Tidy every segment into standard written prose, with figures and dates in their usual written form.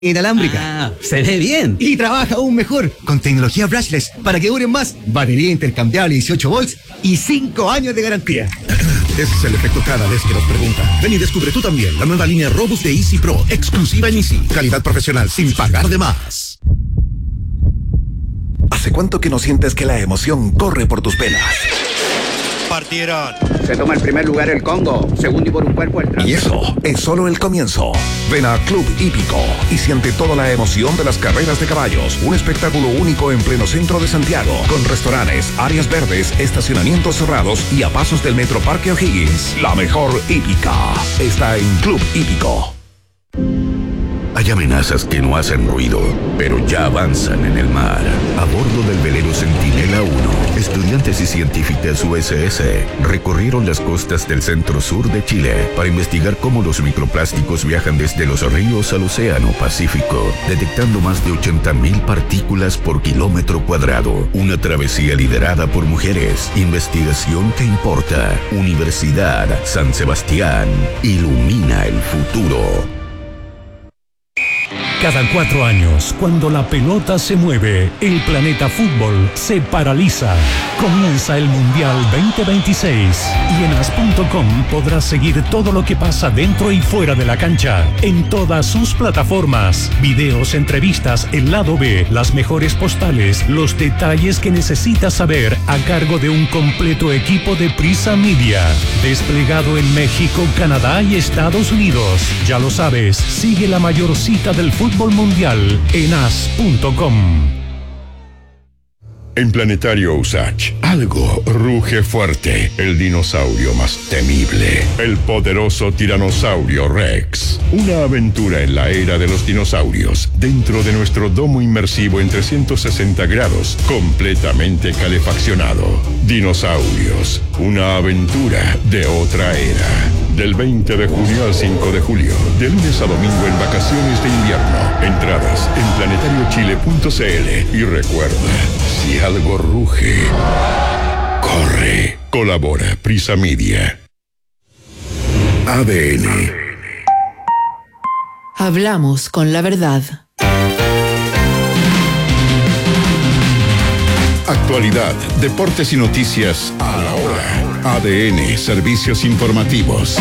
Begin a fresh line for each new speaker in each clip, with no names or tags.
inalámbrica.
Se ve bien.
Y trabaja aún mejor con tecnología brushless para que duren más, batería intercambiable 18 volts y 5 años de garantía.
Ese es el efecto cada vez que nos preguntan. Ven y descubre tú también la nueva línea Robust de Easy Pro, exclusiva en Easy. Calidad profesional sin pagar de más. ¿Hace cuánto que no sientes que la emoción corre por tus venas?
Partieron. Se toma el primer lugar el Congo, segundo y por un cuerpo el Trump.
Y eso es solo el comienzo. Ven a Club Hípico y siente toda la emoción de las carreras de caballos. Un espectáculo único en pleno centro de Santiago, con restaurantes, áreas verdes, estacionamientos cerrados y a pasos del Metro Parque O'Higgins. La mejor hípica está en Club Hípico.
Hay amenazas que no hacen ruido, pero ya avanzan en el mar. A bordo del velero Centinela 1, estudiantes y científicas USS recorrieron las costas del centro-sur de Chile para investigar cómo los microplásticos viajan desde los ríos al océano Pacífico, detectando más de 80.000 partículas por kilómetro cuadrado. Una travesía liderada por mujeres. Investigación que importa. Universidad San Sebastián ilumina el futuro.
Cada 4 años, cuando la pelota se mueve, el planeta fútbol se paraliza. Comienza el Mundial 2026 y en as.com podrás seguir todo lo que pasa dentro y fuera de la cancha, en todas sus plataformas. Videos, entrevistas, el lado B, las mejores postales, los detalles que necesitas saber a cargo de un completo equipo de Prisa Media. Desplegado en México, Canadá y Estados Unidos. Ya lo sabes, sigue la mayor cita del fútbol mundial en as.com.
En Planetario Usach, algo ruge fuerte. El dinosaurio más temible. El poderoso tiranosaurio Rex. Una aventura en la era de los dinosaurios. Dentro de nuestro domo inmersivo en 360 grados. Completamente calefaccionado. Dinosaurios. Una aventura de otra era. Del 20 de junio al 5 de julio. De lunes a domingo en vacaciones de invierno. Entradas en planetariochile.cl. Y recuerda, si algo ruge, corre. Colabora Prisa Media. ADN.
Hablamos con la verdad.
Actualidad, deportes y noticias a la hora. ADN, servicios informativos.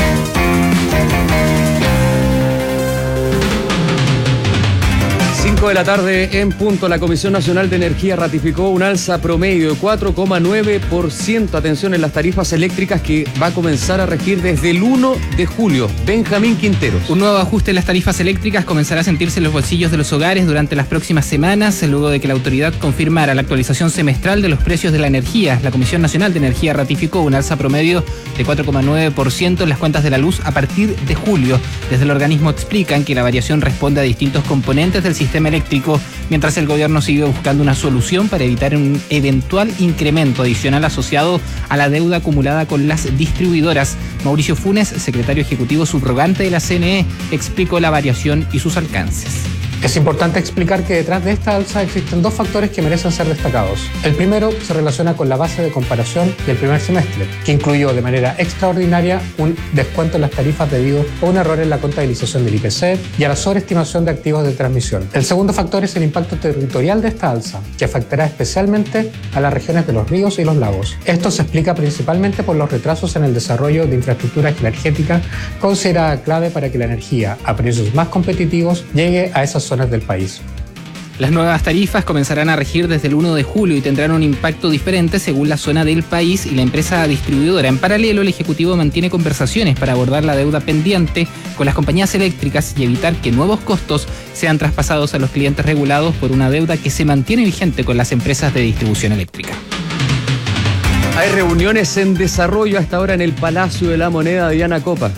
5 de la tarde en punto. La Comisión Nacional de Energía ratificó un alza promedio de 4,9%. Atención en las tarifas eléctricas que va a comenzar a regir desde el 1 de julio. Benjamín Quinteros.
Un nuevo ajuste en las tarifas eléctricas comenzará a sentirse en los bolsillos de los hogares durante las próximas semanas, luego de que la autoridad confirmara la actualización semestral de los precios de la energía. La Comisión Nacional de Energía ratificó un alza promedio de 4,9% en las cuentas de la luz a partir de julio. Desde el organismo explican que la variación responde a distintos componentes del sistema eléctrico, mientras el gobierno sigue buscando una solución para evitar un eventual incremento adicional asociado a la deuda acumulada con las distribuidoras. Mauricio Funes, secretario ejecutivo subrogante de la CNE, explicó la variación y sus alcances.
Es importante explicar que detrás de esta alza existen dos factores que merecen ser destacados. El primero se relaciona con la base de comparación del primer semestre, que incluyó de manera extraordinaria un descuento en las tarifas debido a un error en la contabilización del IPC y a la sobreestimación de activos de transmisión. El segundo factor es el impacto territorial de esta alza, que afectará especialmente a las regiones de los ríos y los lagos. Esto se explica principalmente por los retrasos en el desarrollo de infraestructura energética considerada clave para que la energía a precios más competitivos llegue a esas zonas del país.
Las nuevas tarifas comenzarán a regir desde el 1 de julio y tendrán un impacto diferente según la zona del país y la empresa distribuidora. En paralelo, el Ejecutivo mantiene conversaciones para abordar la deuda pendiente con las compañías eléctricas y evitar que nuevos costos sean traspasados a los clientes regulados por una deuda que se mantiene vigente con las empresas de distribución eléctrica.
Hay reuniones en desarrollo hasta ahora en el Palacio de la Moneda, Diana Copa.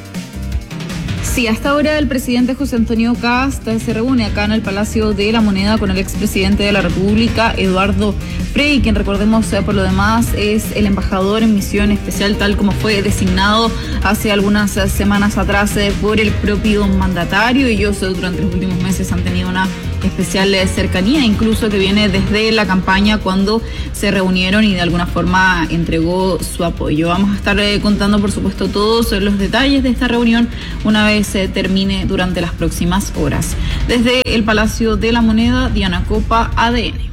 Sí, hasta ahora el presidente José Antonio Kast se reúne acá en el Palacio de la Moneda con el expresidente de la República, Eduardo Frei, quien recordemos por lo demás es el embajador en misión especial, tal como fue designado hace algunas semanas atrás por el propio mandatario. Ellos durante los últimos meses han tenido una especial cercanía, incluso que viene desde la campaña cuando se reunieron y de alguna forma entregó su apoyo. Vamos a estar contando, por supuesto, todos los detalles de esta reunión una vez se termine durante las próximas horas. Desde el Palacio de la Moneda, Diana Copa, ADN.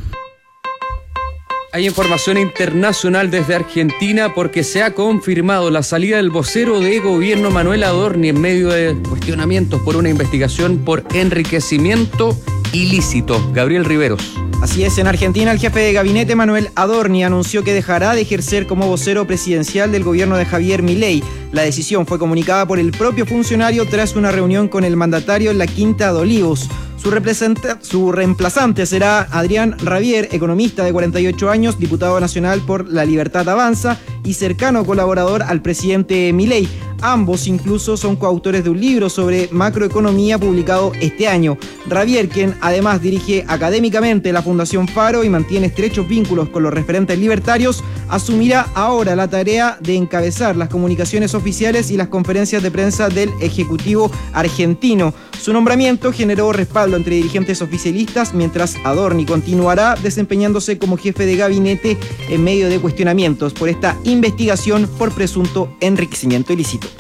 Hay información internacional desde Argentina porque se ha confirmado la salida del vocero de gobierno Manuel Adorni en medio de cuestionamientos por una investigación por enriquecimiento ilícito. Gabriel Riveros.
Así es, en Argentina el jefe de gabinete Manuel Adorni anunció que dejará de ejercer como vocero presidencial del gobierno de Javier Milei. La decisión fue comunicada por el propio funcionario tras una reunión con el mandatario en la Quinta de Olivos. Su reemplazante será Adrián Rabier, economista de 48 años, diputado nacional por La Libertad Avanza y cercano colaborador al presidente Milei. Ambos incluso son coautores de un libro sobre macroeconomía publicado este año. Rabier, quien además dirige académicamente la Fundación Faro y mantiene estrechos vínculos con los referentes libertarios, asumirá ahora la tarea de encabezar las comunicaciones oficiales y las conferencias de prensa del Ejecutivo argentino. Su nombramiento generó respaldo entre dirigentes oficialistas, mientras Adorni continuará desempeñándose como jefe de gabinete en medio de cuestionamientos por esta investigación por presunto enriquecimiento ilícito.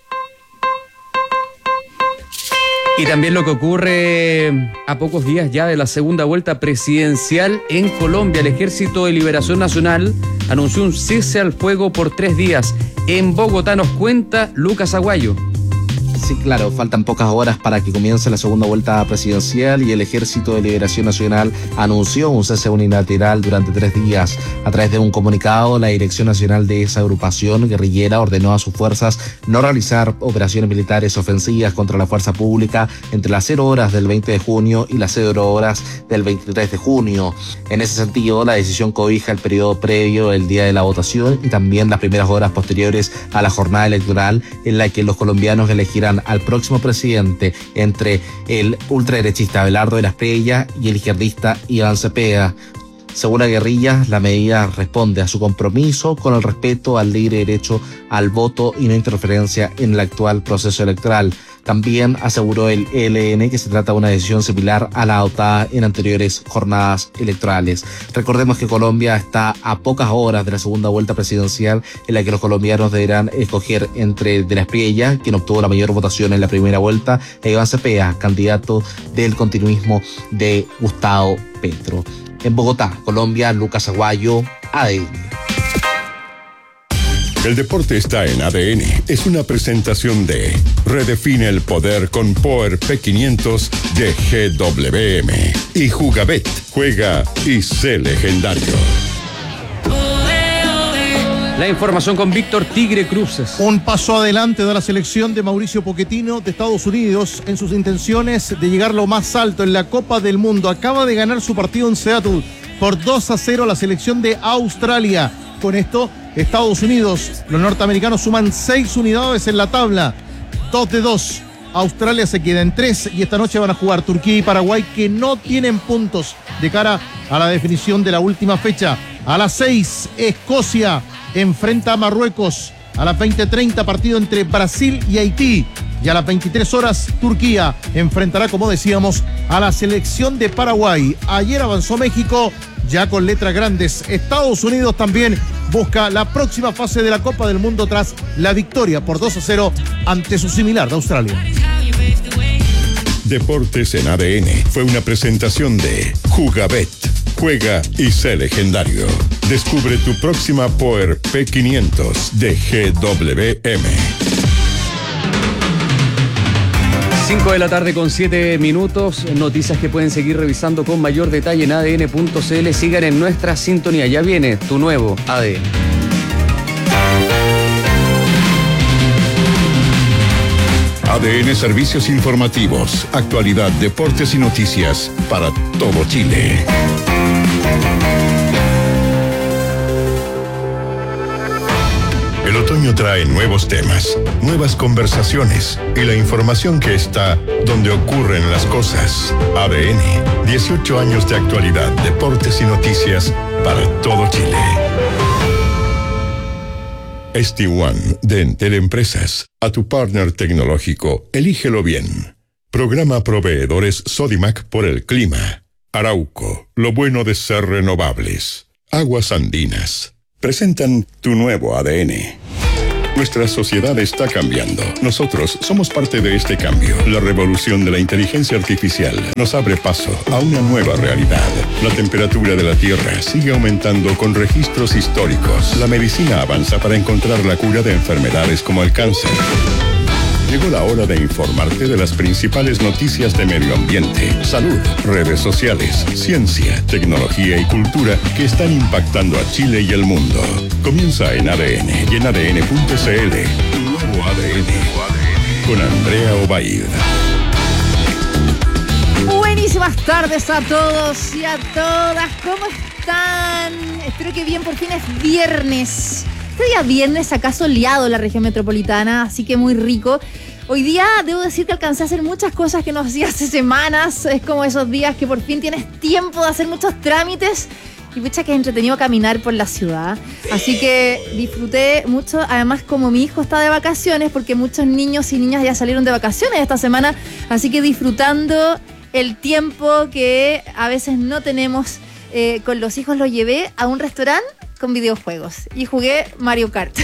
Y también lo que ocurre a pocos días ya de la segunda vuelta presidencial en Colombia. El Ejército de Liberación Nacional anunció un cese al fuego por 3 días. En Bogotá nos cuenta Lucas Aguayo.
Sí, claro, faltan pocas horas para que comience la segunda vuelta presidencial y el Ejército de Liberación Nacional anunció un cese unilateral durante 3 días. A través de un comunicado, la Dirección Nacional de esa agrupación guerrillera ordenó a sus fuerzas no realizar operaciones militares ofensivas contra la fuerza pública entre las 0 horas del 20 de junio y las 0 horas del 23 de junio. En ese sentido, la decisión cobija el periodo previo el día de la votación y también las primeras horas posteriores a la jornada electoral en la que los colombianos elegirán al próximo presidente entre el ultraderechista Abelardo de la Espriella y el izquierdista Iván Cepeda. Según la guerrilla, la medida responde a su compromiso con el respeto al libre derecho al voto y no interferencia en el actual proceso electoral. También aseguró el ELN que se trata de una decisión similar a la adoptada en anteriores jornadas electorales. Recordemos que Colombia está a pocas horas de la segunda vuelta presidencial en la que los colombianos deberán escoger entre De la Espriella, quien obtuvo la mayor votación en la primera vuelta, e Iván Cepeda, candidato del continuismo de Gustavo Petro. En Bogotá, Colombia, Lucas Aguayo, ADN.
El deporte está en ADN. Es una presentación de Redefine el poder con Power P500 de GWM. Y Jugabet. Juega y sé legendario.
La información con Víctor Tigre Cruces.
Un paso adelante de la selección de Mauricio Pochettino de Estados Unidos en sus intenciones de llegar lo más alto en la Copa del Mundo. Acaba de ganar su partido en Seattle por 2-0 a la selección de Australia. Con esto, Estados Unidos, los norteamericanos suman 6 unidades en la tabla, 2-2. Australia se queda en 3 y esta noche van a jugar Turquía y Paraguay, que no tienen puntos de cara a la definición de la última fecha. A las 6, Escocia enfrenta a Marruecos. A las 20:30, partido entre Brasil y Haití. Y a las 23 horas, Turquía enfrentará, como decíamos, a la selección de Paraguay. Ayer avanzó México, ya con letras grandes. Estados Unidos también busca la próxima fase de la Copa del Mundo tras la victoria por 2-0 ante su similar de Australia.
Deportes en ADN fue una presentación de Jugabet. Juega y sé legendario. Descubre tu próxima Power P500 de GWM.
5 de la tarde con 7 minutos. Noticias que pueden seguir revisando con mayor detalle en adn.cl. Sigan en nuestra sintonía. Ya viene tu nuevo ADN.
ADN Servicios Informativos, actualidad, deportes y noticias para todo Chile. El otoño trae nuevos temas, nuevas conversaciones y la información que está donde ocurren las cosas. ADN, 18 años de actualidad, deportes y noticias para todo Chile. ST1 de Entel Empresas. A tu partner tecnológico, elígelo bien. Programa Proveedores Sodimac por el clima. Arauco, lo bueno de ser renovables. Aguas Andinas. Presentan tu nuevo ADN. Nuestra sociedad está cambiando. Nosotros somos parte de este cambio. La revolución de la inteligencia artificial nos abre paso a una nueva realidad. La temperatura de la Tierra sigue aumentando con registros históricos. La medicina avanza para encontrar la cura de enfermedades como el cáncer. Llegó la hora de informarte de las principales noticias de medio ambiente, salud, redes sociales, ciencia, tecnología y cultura que están impactando a Chile y el mundo. Comienza en ADN y en ADN.cl. Tu nuevo ADN. Con Andrea Obaid.
Buenísimas tardes a todos y a todas. ¿Cómo están? Espero que bien, por fin es viernes. Este día viernes acá soleado en la región metropolitana, así que muy rico. Hoy día debo decir que alcancé a hacer muchas cosas que no hacía hace semanas. Es como esos días que por fin tienes tiempo de hacer muchos trámites. Y pucha que es entretenido caminar por la ciudad. Así que disfruté mucho. Además, como mi hijo está de vacaciones, porque muchos niños y niñas ya salieron de vacaciones esta semana. Así que disfrutando el tiempo que a veces no tenemos con los hijos, lo llevé a un restaurante con videojuegos y jugué Mario Kart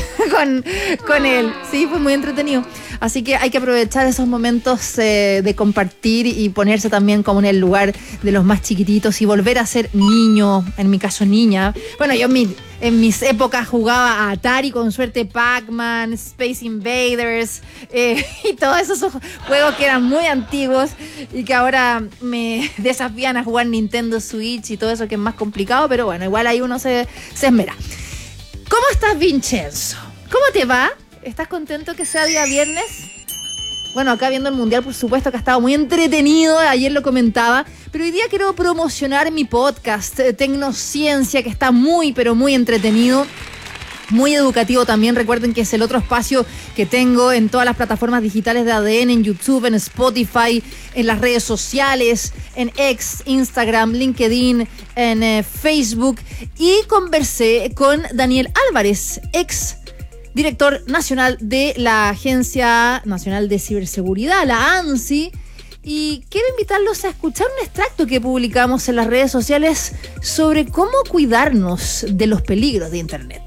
con él. Sí, fue muy entretenido. Así que hay que aprovechar esos momentos de compartir y ponerse también como en el lugar de los más chiquititos y volver a ser niño, en mi caso niña. Bueno, yo en mis épocas jugaba a Atari, con suerte Pac-Man, Space Invaders y todos esos juegos que eran muy antiguos y que ahora me desafían a jugar Nintendo Switch y todo eso que es más complicado, pero bueno, igual ahí uno se esmera. ¿Cómo estás, Vincenzo? ¿Cómo te va? ¿Estás contento que sea día viernes? Bueno, acá viendo el Mundial, por supuesto que ha estado muy entretenido, ayer lo comentaba, pero hoy día quiero promocionar mi podcast, Tecnociencia, que está muy, pero muy entretenido, muy educativo también. Recuerden que es el otro espacio que tengo en todas las plataformas digitales de ADN, en YouTube, en Spotify, en las redes sociales, en X, Instagram, LinkedIn, en Facebook. Y conversé con Daniel Álvarez, ex director nacional de la Agencia Nacional de Ciberseguridad, la ANSI, y quiero invitarlos a escuchar un extracto que publicamos en las redes sociales sobre cómo cuidarnos de los peligros de Internet.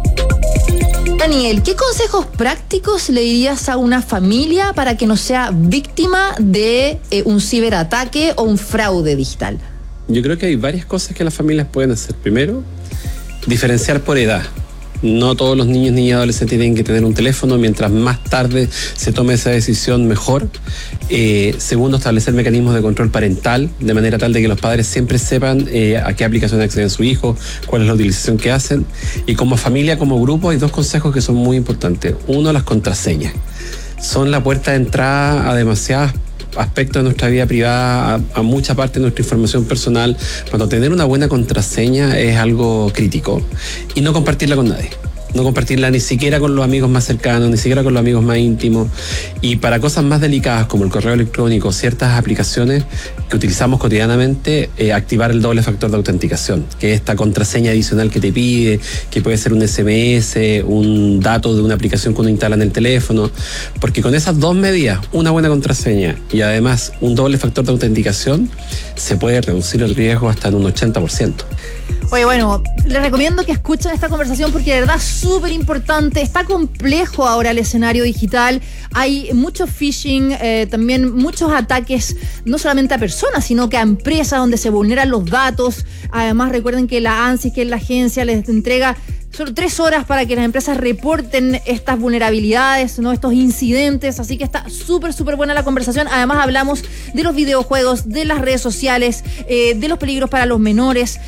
Daniel, ¿qué consejos prácticos le dirías a una familia para que no sea víctima de un ciberataque o un fraude digital?
Yo creo que hay varias cosas que las familias pueden hacer. Primero, diferenciar por edad. No todos los niños ni adolescentes tienen que tener un teléfono. Mientras más tarde se tome esa decisión, mejor. Segundo, establecer mecanismos de control parental, de manera tal de que los padres siempre sepan a qué aplicación acceden su hijo, cuál es la utilización que hacen. Y como familia, como grupo, hay dos consejos que son muy importantes. Uno, las contraseñas. Son la puerta de entrada a demasiadas aspectos de nuestra vida privada, a mucha parte de nuestra información personal. Cuando tener una buena contraseña es algo crítico. Y no compartirla con nadie. No compartirla ni siquiera con los amigos más cercanos, ni siquiera con los amigos más íntimos. Y para cosas más delicadas como el correo electrónico, ciertas aplicaciones que utilizamos cotidianamente, activar el doble factor de autenticación, que es esta contraseña adicional que te pide, que puede ser un SMS, un dato de una aplicación que uno instala en el teléfono. Porque con esas dos medidas, una buena contraseña y además un doble factor de autenticación, se puede reducir el riesgo hasta en un 80%.
Oye, bueno, les recomiendo que escuchen esta conversación porque de verdad es súper importante. Está complejo ahora el escenario digital. Hay mucho phishing, también muchos ataques, no solamente a personas, sino que a empresas donde se vulneran los datos. Además, recuerden que la ANSI, que es la agencia, les entrega solo 3 horas para que las empresas reporten estas vulnerabilidades, ¿no? Estos incidentes, así que está súper, súper buena la conversación. Además hablamos de los videojuegos, de las redes sociales, de los peligros para los menores,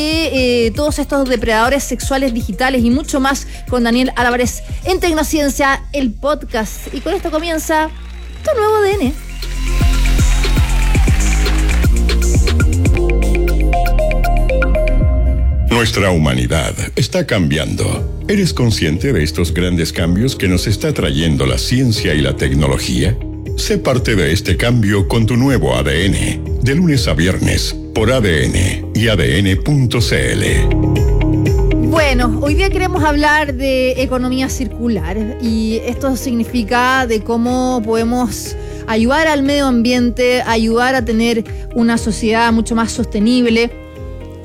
de todos estos depredadores sexuales digitales y mucho más con Daniel Álvarez en Tecnociencia, el podcast. Y con esto comienza tu nuevo ADN.
Nuestra humanidad está cambiando. ¿Eres consciente de estos grandes cambios que nos está trayendo la ciencia y la tecnología? Sé parte de este cambio con tu nuevo ADN, de lunes a viernes, por ADN y ADN.cl.
Bueno, hoy día queremos hablar de economía circular y esto significa de cómo podemos ayudar al medio ambiente, ayudar a tener una sociedad mucho más sostenible.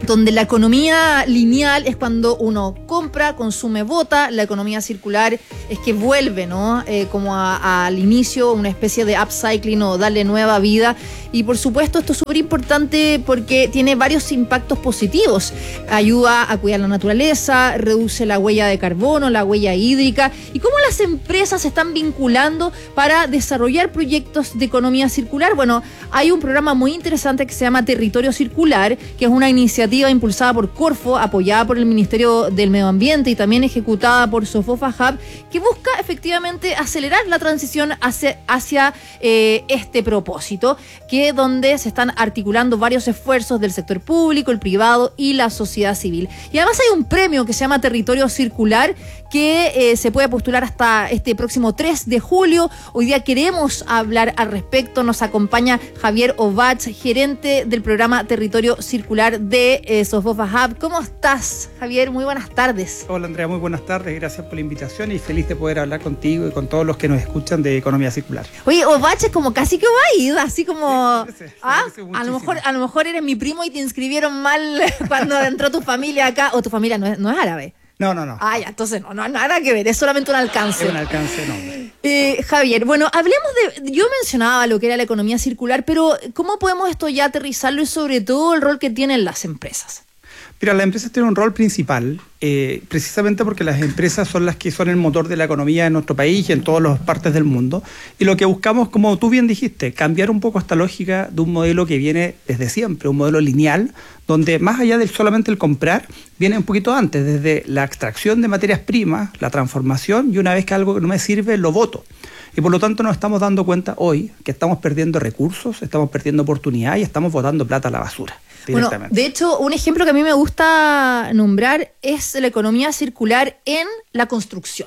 donde la economía lineal es cuando uno compra, consume, vota. La economía circular es que vuelve, ¿no? Como al inicio, una especie de upcycling o darle nueva vida. Y por supuesto esto es súper importante porque tiene varios impactos positivos. Ayuda a cuidar la naturaleza, reduce la huella de carbono, la huella hídrica. Y cómo las empresas se están vinculando para desarrollar proyectos de economía circular. Bueno, hay un programa muy interesante que se llama Territorio Circular, que es una iniciativa impulsada por Corfo, apoyada por el Ministerio del Medio Ambiente y también ejecutada por Sofofa Hub, que busca efectivamente acelerar la transición hacia este propósito, que es donde se están articulando varios esfuerzos del sector público, el privado y la sociedad civil. Y además hay un premio que se llama Territorio Circular que se puede postular hasta este próximo 3 de julio. Hoy día queremos hablar al respecto. Nos acompaña Javier Ovach, gerente del programa Territorio Circular de Sofofa Hub. ¿Cómo estás, Javier? Muy buenas tardes.
Hola, Andrea, muy buenas tardes. Gracias por la invitación y feliz de poder hablar contigo y con todos los que nos escuchan de economía circular.
Oye, Ovach es como casi que Ovaid, así como... Sí, a lo mejor eres mi primo y te inscribieron mal cuando entró tu familia acá, o tu familia no es árabe.
No.
Ah, ya, entonces no nada que ver, es solamente un alcance.
Es un alcance, no.
Javier, bueno, hablemos yo mencionaba lo que era la economía circular, pero ¿cómo podemos esto ya aterrizarlo y sobre todo el rol que tienen las empresas?
Mira, las empresas tienen un rol principal, precisamente porque las empresas son las que son el motor de la economía en nuestro país y en todas las partes del mundo. Y lo que buscamos, como tú bien dijiste, cambiar un poco esta lógica de un modelo que viene desde siempre, un modelo lineal, donde más allá de solamente el comprar, viene un poquito antes, desde la extracción de materias primas, la transformación, y una vez que algo no me sirve, lo boto. Y por lo tanto nos estamos dando cuenta hoy que estamos perdiendo recursos, estamos perdiendo oportunidades y estamos botando plata a la basura.
Bueno, de hecho, un ejemplo que a mí me gusta nombrar es la economía circular en la construcción.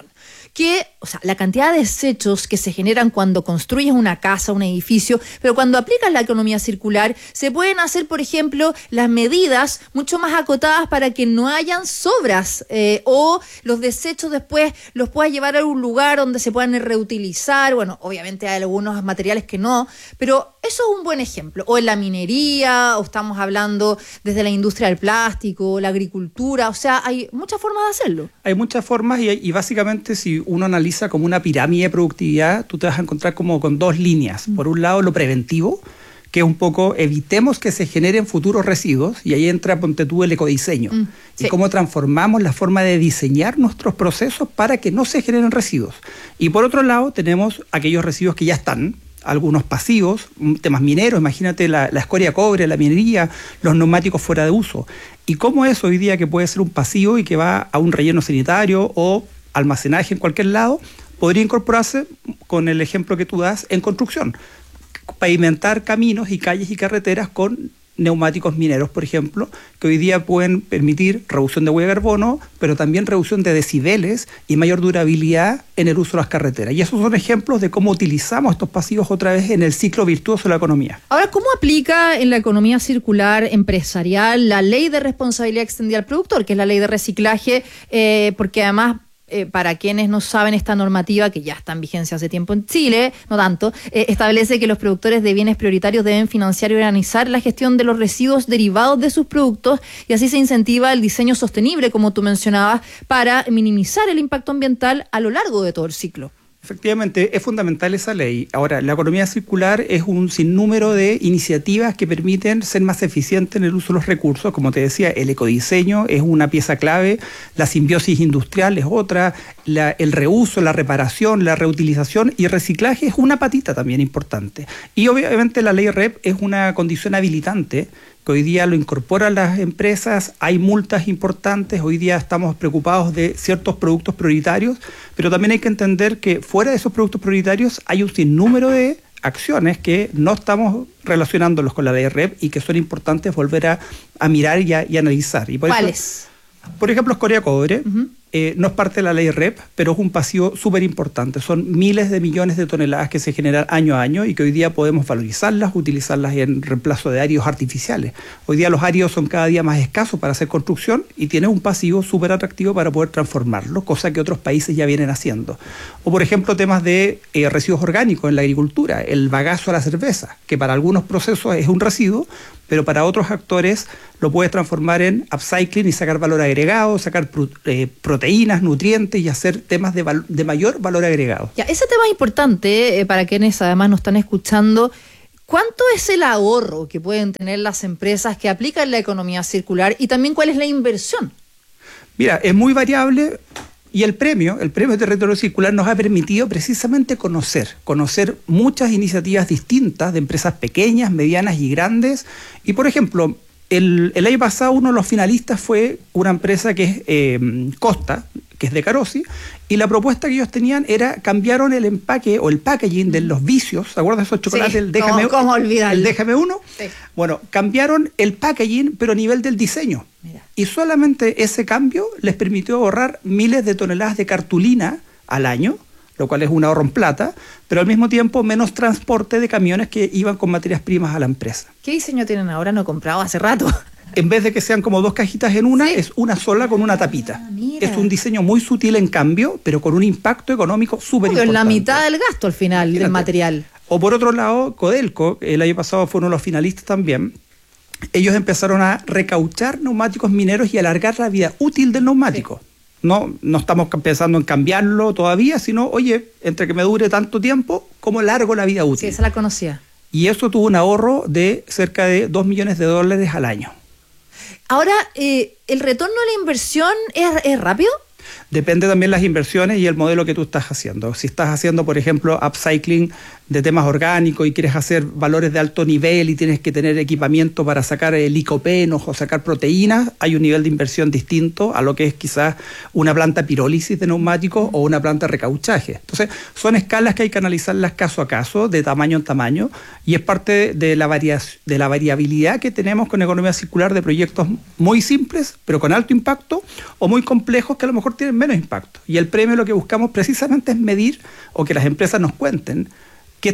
La cantidad de desechos que se generan cuando construyes una casa, un edificio, pero cuando aplicas la economía circular, se pueden hacer, por ejemplo, las medidas mucho más acotadas para que no hayan sobras o los desechos después los puedas llevar a un lugar donde se puedan reutilizar. Bueno, obviamente hay algunos materiales que no, pero eso es un buen ejemplo. O en la minería, o estamos hablando desde la industria del plástico, la agricultura, o sea, hay muchas formas de hacerlo.
Hay muchas formas y básicamente si uno analiza como una pirámide de productividad, tú te vas a encontrar como con dos líneas. Por un lado, lo preventivo, que es un poco evitemos que se generen futuros residuos, y ahí entra, ponte tú, el ecodiseño. Y cómo transformamos la forma de diseñar nuestros procesos para que no se generen residuos. Y por otro lado, tenemos aquellos residuos que ya están, algunos pasivos, temas mineros, imagínate la escoria de cobre, la minería, los neumáticos fuera de uso. Y cómo es hoy día que puede ser un pasivo y que va a un relleno sanitario o almacenaje en cualquier lado, podría incorporarse, con el ejemplo que tú das, en construcción. Pavimentar caminos y calles y carreteras con neumáticos mineros, por ejemplo, que hoy día pueden permitir reducción de huella de carbono, pero también reducción de decibeles y mayor durabilidad en el uso de las carreteras. Y esos son ejemplos de cómo utilizamos estos pasivos otra vez en el ciclo virtuoso de la economía.
Ahora, ¿cómo aplica en la economía circular empresarial la ley de responsabilidad extendida al productor, que es la ley de reciclaje? Porque además, para quienes no saben, esta normativa, que ya está en vigencia hace tiempo en Chile, no tanto, establece que los productores de bienes prioritarios deben financiar y organizar la gestión de los residuos derivados de sus productos, y así se incentiva el diseño sostenible, como tú mencionabas, para minimizar el impacto ambiental a lo largo de todo el ciclo.
Efectivamente, es fundamental esa ley. Ahora, la economía circular es un sinnúmero de iniciativas que permiten ser más eficientes en el uso de los recursos. Como te decía, el ecodiseño es una pieza clave, la simbiosis industrial es otra, el reuso, la reparación, la reutilización y reciclaje es una patita también importante. Y obviamente la ley REP es una condición habilitante que hoy día lo incorporan las empresas, hay multas importantes, hoy día estamos preocupados de ciertos productos prioritarios, pero también hay que entender que fuera de esos productos prioritarios hay un sinnúmero de acciones que no estamos relacionándolos con la ley REP y que son importantes volver a mirar y analizar. Y
¿cuáles?
Por ejemplo, escoria de cobre. No es parte de la ley REP, pero es un pasivo súper importante. Son miles de millones de toneladas que se generan año a año y que hoy día podemos valorizarlas, utilizarlas en reemplazo de áridos artificiales. Hoy día los áridos son cada día más escasos para hacer construcción y tienes un pasivo súper atractivo para poder transformarlo, cosa que otros países ya vienen haciendo. O por ejemplo temas de residuos orgánicos en la agricultura, el bagazo a la cerveza, que para algunos procesos es un residuo, pero para otros actores lo puedes transformar en upcycling y sacar valor agregado, sacar proteínas, nutrientes y hacer temas de mayor valor agregado.
Ya, ese tema es importante para quienes además nos están escuchando. ¿Cuánto es el ahorro que pueden tener las empresas que aplican la economía circular y también cuál es la inversión?
Mira, es muy variable. Y el premio de Territorio Circular nos ha permitido precisamente conocer muchas iniciativas distintas de empresas pequeñas, medianas y grandes. Y por ejemplo, el año pasado uno de los finalistas fue una empresa que es Costa, que es de Carosi, y la propuesta que ellos tenían era cambiaron el empaque o el packaging de los vicios, ¿se acuerdan de esos chocolates?
Sí,
el Déjame,
¿cómo olvidarlo?
El Déjame Uno.
Sí.
Bueno, cambiaron el packaging, pero a nivel del diseño.
Mira.
Y solamente ese cambio les permitió ahorrar miles de toneladas de cartulina al año, lo cual es un ahorro en plata, pero al mismo tiempo menos transporte de camiones que iban con materias primas a la empresa.
¿Qué diseño tienen ahora? No he comprado hace rato.
En vez de que sean como dos cajitas en una, es una sola con una tapita. Es un diseño muy sutil en cambio, pero con un impacto económico súper importante.
La mitad del gasto al final del material.
O por otro lado, Codelco, el año pasado fue uno de los finalistas también, ellos empezaron a recauchar neumáticos mineros y alargar la vida útil del neumático. Sí. No estamos pensando en cambiarlo todavía, sino, oye, entre que me dure tanto tiempo, ¿cómo largo la vida útil?
Sí, esa la conocía.
Y eso tuvo un ahorro de cerca de $2 millones al año.
Ahora, ¿el retorno de la inversión es rápido?
Depende también las inversiones y el modelo que tú estás haciendo. Si estás haciendo, por ejemplo, upcycling de temas orgánicos y quieres hacer valores de alto nivel y tienes que tener equipamiento para sacar licopenos o sacar proteínas, hay un nivel de inversión distinto a lo que es quizás una planta pirólisis de neumáticos o una planta de recauchaje. Entonces, son escalas que hay que analizarlas caso a caso, de tamaño en tamaño, y es parte de la variabilidad que tenemos con economía circular de proyectos muy simples, pero con alto impacto, o muy complejos que a lo mejor tienen menos impacto. Y el premio lo que buscamos precisamente es medir, o que las empresas nos cuenten, qué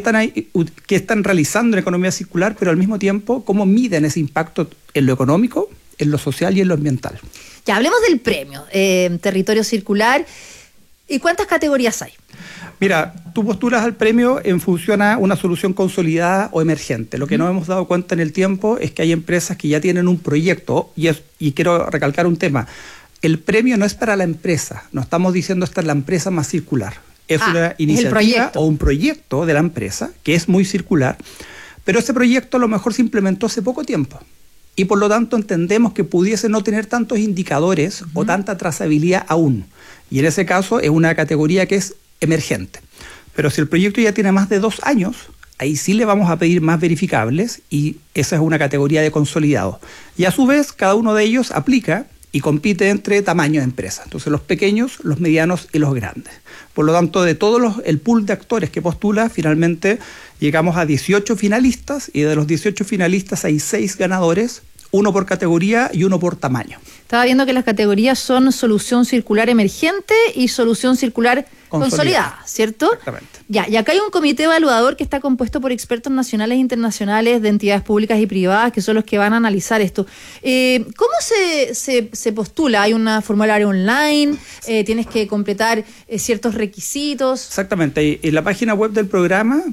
están realizando en economía circular, pero al mismo tiempo cómo miden ese impacto en lo económico, en lo social y en lo ambiental.
Ya, hablemos del premio Territorio Circular. ¿Y cuántas categorías hay?
Mira, tú postulas al premio en función a una solución consolidada o emergente. Lo que nos hemos dado cuenta en el tiempo es que hay empresas que ya tienen un proyecto, y quiero recalcar un tema. El premio no es para la empresa, no estamos diciendo esta es la empresa más circular. Es una iniciativa o un proyecto de la empresa que es muy circular, pero ese proyecto a lo mejor se implementó hace poco tiempo y por lo tanto entendemos que pudiese no tener tantos indicadores o tanta trazabilidad aún. Y en ese caso es una categoría que es emergente. Pero si el proyecto ya tiene más de 2 años, ahí sí le vamos a pedir más verificables y esa es una categoría de consolidado. Y a su vez cada uno de ellos aplica y compite entre tamaños de empresas. Entonces los pequeños, los medianos y los grandes. Por lo tanto, de el pool de actores que postula, finalmente llegamos a 18 finalistas y de los 18 finalistas hay 6 ganadores, 1 por categoría y 1 por tamaño.
Estaba viendo que las categorías son solución circular emergente y solución circular consolidada, ¿cierto?
Exactamente.
Ya, y acá hay un comité evaluador que está compuesto por expertos nacionales e internacionales de entidades públicas y privadas que son los que van a analizar esto. ¿Cómo se postula? ¿Hay un formulario online? ¿Tienes que completar ciertos requisitos?
Exactamente. En la página web del programa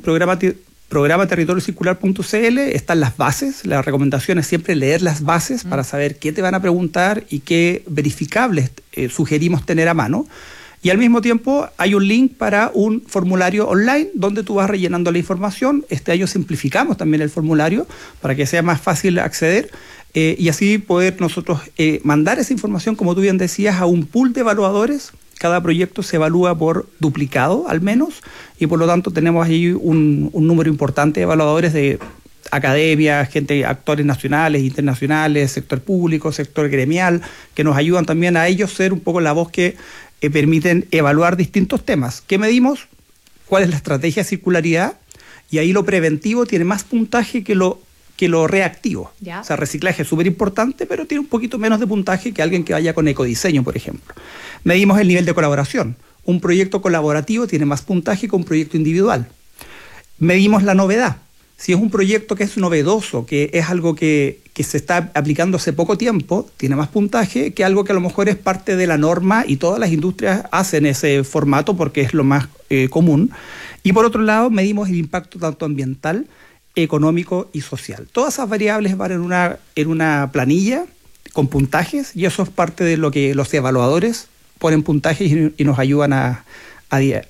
territoriocircular.cl están las bases. La recomendación es siempre leer las bases para saber qué te van a preguntar y qué verificables sugerimos tener a mano. Y al mismo tiempo hay un link para un formulario online donde tú vas rellenando la información. Este año simplificamos también el formulario para que sea más fácil acceder y así poder nosotros mandar esa información, como tú bien decías, a un pool de evaluadores. Cada proyecto se evalúa por duplicado al menos y por lo tanto tenemos ahí un número importante de evaluadores de academia, actores nacionales, internacionales, sector público, sector gremial, que nos ayudan también a ellos ser un poco la voz que permiten evaluar distintos temas. ¿Qué medimos? ¿Cuál es la estrategia de circularidad? Y ahí lo preventivo tiene más puntaje que lo reactivo. ¿Ya? O sea, reciclaje es súper importante, pero tiene un poquito menos de puntaje que alguien que vaya con ecodiseño, por ejemplo. Medimos el nivel de colaboración. Un proyecto colaborativo tiene más puntaje que un proyecto individual. Medimos la novedad. Si es un proyecto que es novedoso, que es algo que se está aplicando hace poco tiempo, tiene más puntaje que algo que a lo mejor es parte de la norma y todas las industrias hacen ese formato porque es lo más común. Y por otro lado, medimos el impacto tanto ambiental económico y social. Todas esas variables van en una planilla con puntajes, y eso es parte de lo que los evaluadores ponen puntajes y nos ayudan a ver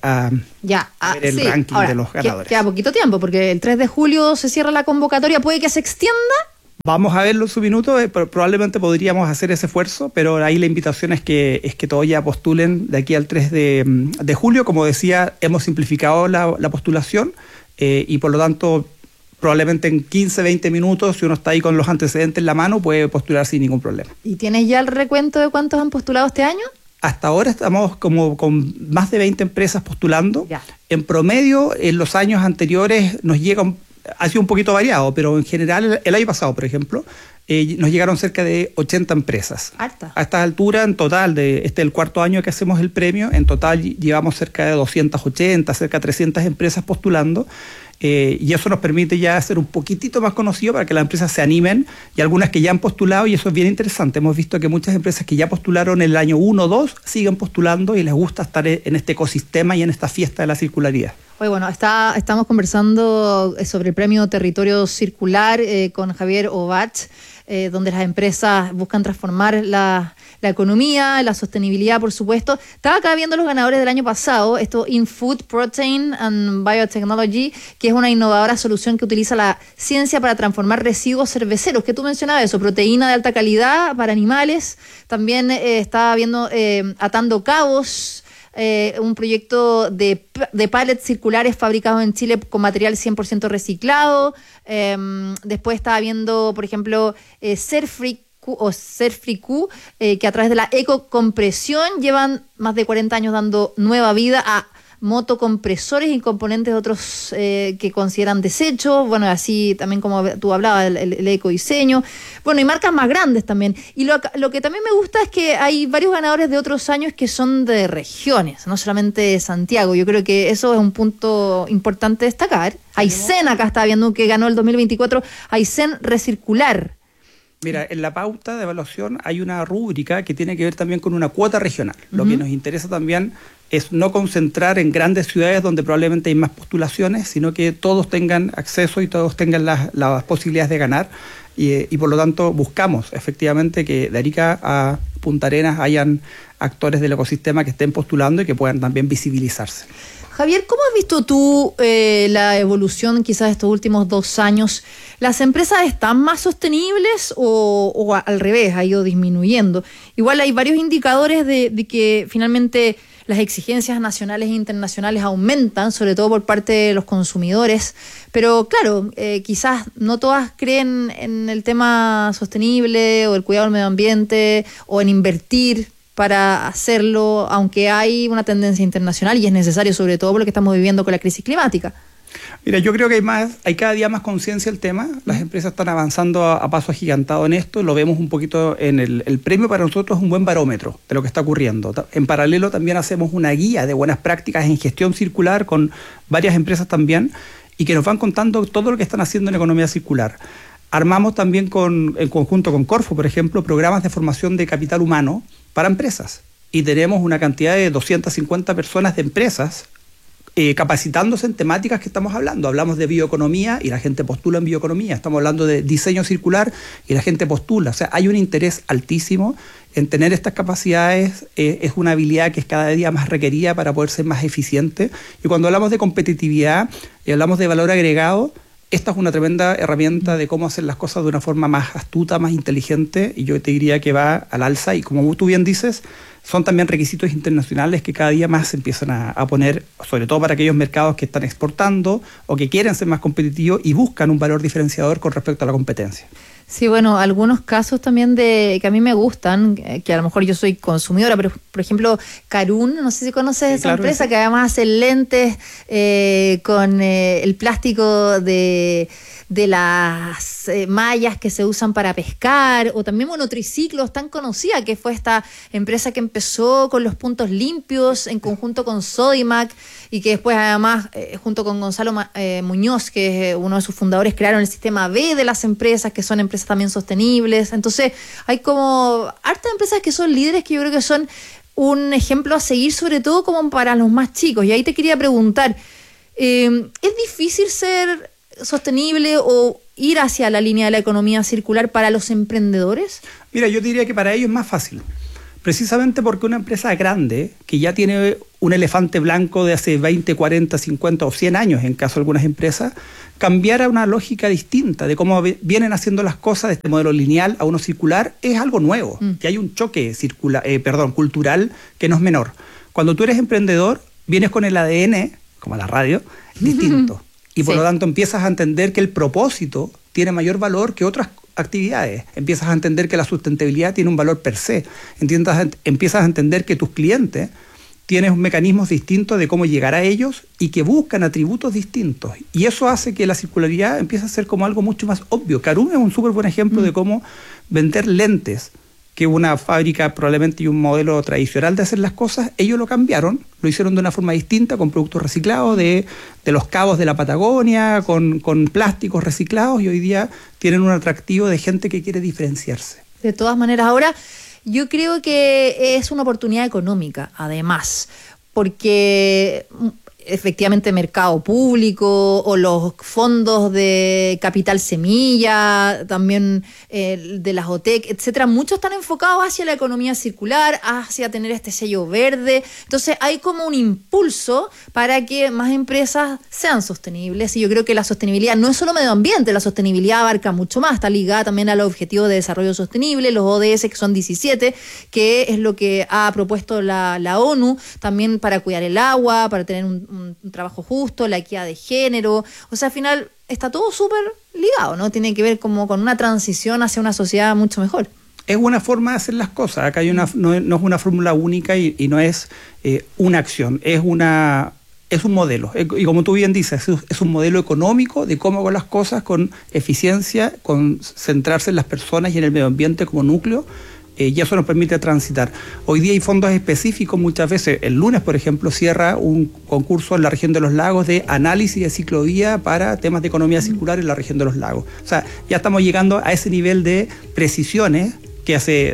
el ranking de los ganadores.
Queda poquito tiempo, porque el 3 de julio se cierra la convocatoria. ¿Puede que se extienda?
Vamos a verlo en su minuto, probablemente podríamos hacer ese esfuerzo, pero ahí la invitación es que todos ya postulen de aquí al 3 de julio. Como decía, hemos simplificado la postulación y por lo tanto probablemente en 15, 20 minutos, si uno está ahí con los antecedentes en la mano, puede postular sin ningún problema.
¿Y tienes ya el recuento de cuántos han postulado este año?
Hasta ahora estamos como con más de 20 empresas postulando.
Ya.
En promedio, en los años anteriores nos llega, ha sido un poquito variado, pero en general el año pasado, por ejemplo, nos llegaron cerca de 80 empresas.
Harta.
A esta altura, en total, este es el cuarto año que hacemos el premio, en total llevamos cerca de 280, cerca de 300 empresas postulando. Y eso nos permite ya ser un poquitito más conocido para que las empresas se animen, y algunas que ya han postulado, y eso es bien interesante. Hemos visto que muchas empresas que ya postularon en el año 1 o 2 siguen postulando y les gusta estar en este ecosistema y en esta fiesta de la circularidad.
Oye, bueno, estamos conversando sobre el premio Territorio Circular con Javier Ovach, donde las empresas buscan transformar la economía, la sostenibilidad, por supuesto. Estaba acá viendo los ganadores del año pasado, esto In Food, Protein and Biotechnology, que es una innovadora solución que utiliza la ciencia para transformar residuos cerveceros, que tú mencionabas eso, proteína de alta calidad para animales. También estaba viendo Atando Cabos, un proyecto de pallets circulares fabricados en Chile con material 100% reciclado. Después estaba viendo, por ejemplo, Serfree Q, que a través de la ecocompresión llevan más de 40 años dando nueva vida a motocompresores y componentes de otros que consideran desechos. Bueno, así también como tú hablabas, el ecodiseño. Bueno, y marcas más grandes también. Y lo que también me gusta es que hay varios ganadores de otros años que son de regiones, no solamente de Santiago. Yo creo que eso es un punto importante destacar. Aysén, acá está viendo que ganó el 2024, Aysén Recircular.
Mira, en la pauta de evaluación hay una rúbrica que tiene que ver también con una cuota regional. Lo que nos interesa también es no concentrar en grandes ciudades donde probablemente hay más postulaciones, sino que todos tengan acceso y todos tengan las posibilidades de ganar. Y por lo tanto buscamos efectivamente que de Arica a Punta Arenas hayan actores del ecosistema que estén postulando y que puedan también visibilizarse.
Javier, ¿cómo has visto tú la evolución quizás de estos últimos 2 años? ¿Las empresas están más sostenibles o al revés, ha ido disminuyendo? Igual hay varios indicadores de que finalmente las exigencias nacionales e internacionales aumentan, sobre todo por parte de los consumidores, pero claro, quizás no todas creen en el tema sostenible o el cuidado del medio ambiente o en invertir para hacerlo, aunque hay una tendencia internacional y es necesario, sobre todo por lo que estamos viviendo con la crisis climática.
Mira, yo creo que hay cada día más conciencia del tema. Las empresas están avanzando a paso agigantado en esto. Lo vemos un poquito en el premio. Para nosotros es un buen barómetro de lo que está ocurriendo. En paralelo también hacemos una guía de buenas prácticas en gestión circular con varias empresas también, y que nos van contando todo lo que están haciendo en economía circular. Armamos también en conjunto con Corfo, por ejemplo, programas de formación de capital humano para empresas. Y tenemos una cantidad de 250 personas de empresas capacitándose en temáticas que estamos hablando. Hablamos de bioeconomía y la gente postula en bioeconomía. Estamos hablando de diseño circular y la gente postula. O sea, hay un interés altísimo en tener estas capacidades. Es una habilidad que es cada día más requerida para poder ser más eficiente. Y cuando hablamos de competitividad y hablamos de valor agregado, esta es una tremenda herramienta de cómo hacer las cosas de una forma más astuta, más inteligente, y yo te diría que va al alza. Y como tú bien dices, son también requisitos internacionales que cada día más se empiezan a poner, sobre todo para aquellos mercados que están exportando o que quieren ser más competitivos y buscan un valor diferenciador con respecto a la competencia.
Sí, bueno, algunos casos también que a mí me gustan, que a lo mejor yo soy consumidora, pero por ejemplo, Carun, no sé si conoces esa empresa que además hace lentes con el plástico de las mallas que se usan para pescar, o también Triciclos, tan conocida, que fue esta empresa que empezó con los puntos limpios en conjunto con Sodimac, y que después además junto con Gonzalo Muñoz, que es uno de sus fundadores, crearon el sistema B de las empresas, que son empresas también sostenibles. Entonces hay como hartas empresas que son líderes, que yo creo que son un ejemplo a seguir, sobre todo como para los más chicos. Y ahí te quería preguntar, ¿es difícil ser sostenible o ir hacia la línea de la economía circular para los emprendedores?
Mira, yo diría que para ellos es más fácil. Precisamente porque una empresa grande, que ya tiene un elefante blanco de hace 20, 40, 50 o 100 años, en caso de algunas empresas, cambiar a una lógica distinta de cómo vienen haciendo las cosas de este modelo lineal a uno circular, es algo nuevo. Que hay un choque cultural que no es menor. Cuando tú eres emprendedor, vienes con el ADN, como la radio, distinto. Y por lo tanto empiezas a entender que el propósito tiene mayor valor que otras actividades. Empiezas a entender que la sustentabilidad tiene un valor per se. Empiezas a entender que tus clientes tienen mecanismos distintos de cómo llegar a ellos y que buscan atributos distintos. Y eso hace que la circularidad empiece a ser como algo mucho más obvio. Carum es un súper buen ejemplo de cómo vender lentes, que una fábrica probablemente y un modelo tradicional de hacer las cosas, ellos lo cambiaron, lo hicieron de una forma distinta, con productos reciclados de los cabos de la Patagonia, con plásticos reciclados, y hoy día tienen un atractivo de gente que quiere diferenciarse.
De todas maneras, ahora yo creo que es una oportunidad económica, además, porque efectivamente mercado público o los fondos de capital semilla, también de las OTEC, etcétera, muchos están enfocados hacia la economía circular, hacia tener este sello verde. Entonces hay como un impulso para que más empresas sean sostenibles, y yo creo que la sostenibilidad no es solo medio ambiente, la sostenibilidad abarca mucho más, está ligada también a los objetivos de desarrollo sostenible, los ODS, que son 17, que es lo que ha propuesto la ONU, también para cuidar el agua, para tener un trabajo justo, la equidad de género. O sea, al final está todo súper ligado, ¿no? Tiene que ver como con una transición hacia una sociedad mucho mejor.
Es una forma de hacer las cosas. Acá hay no es una fórmula única y no es una acción, es un modelo. Y como tú bien dices, es un modelo económico de cómo hago las cosas con eficiencia, con centrarse en las personas y en el medio ambiente como núcleo. Y eso nos permite transitar. Hoy día hay fondos específicos, muchas veces. El lunes, por ejemplo, cierra un concurso en la región de los lagos de análisis de ciclovía para temas de economía circular en la región de los lagos. O sea, ya estamos llegando a ese nivel de precisiones que hace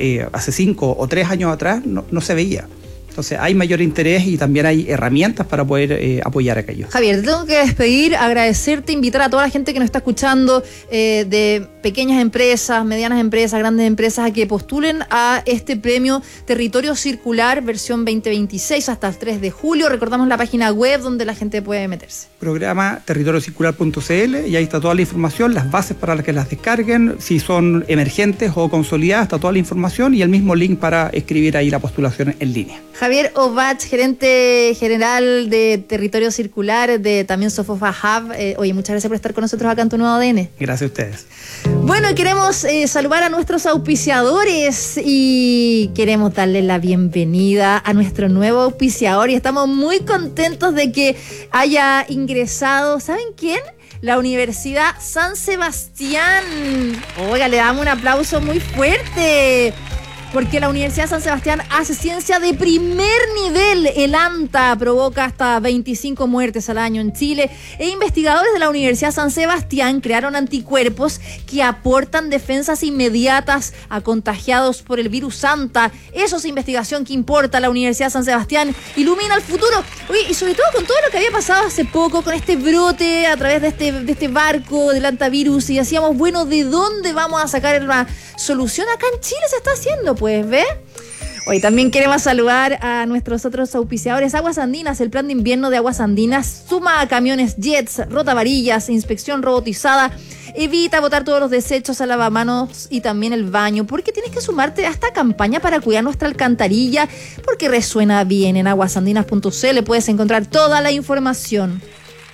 5 o 3 años atrás no se veía. Entonces hay mayor interés y también hay herramientas para poder apoyar a aquellos.
Javier, te tengo que despedir, agradecerte, invitar a toda la gente que nos está escuchando, de pequeñas empresas, medianas empresas, grandes empresas, a que postulen a este premio Territorio Circular versión 2026 hasta el 3 de julio. Recordamos la página web donde la gente puede meterse.
Programa territoriocircular.cl, y ahí está toda la información, las bases para que las descarguen, si son emergentes o consolidadas, está toda la información y el mismo link para escribir ahí la postulación en línea.
Javier Ovach, gerente general de Territorio Circular, de también Sofofa Hub. Oye, muchas gracias por estar con nosotros acá en Tu Nuevo ADN.
Gracias a ustedes.
Bueno, queremos saludar a nuestros auspiciadores y queremos darle la bienvenida a nuestro nuevo auspiciador, y estamos muy contentos de que haya ingresado, ¿saben quién? La Universidad San Sebastián. Oiga, le damos un aplauso muy fuerte, porque la Universidad San Sebastián hace ciencia de primer nivel. El ANTA provoca hasta 25 muertes al año en Chile, e investigadores de la Universidad San Sebastián crearon anticuerpos que aportan defensas inmediatas a contagiados por el virus ANTA. Eso es investigación que importa. La Universidad San Sebastián ilumina el futuro. Oye, y sobre todo con todo lo que había pasado hace poco, con este brote a través de este barco del antivirus, y decíamos, bueno, ¿de dónde vamos a sacar una solución? Acá en Chile se está haciendo, pues, ¿ve? Hoy también queremos saludar a nuestros otros auspiciadores. Aguas Andinas, el plan de invierno de Aguas Andinas suma a camiones jets, rotavarillas, inspección robotizada. Evita botar todos los desechos al lavamanos y también el baño, porque tienes que sumarte a esta campaña para cuidar nuestra alcantarilla, porque resuena bien. En aguasandinas.cl puedes encontrar toda la información.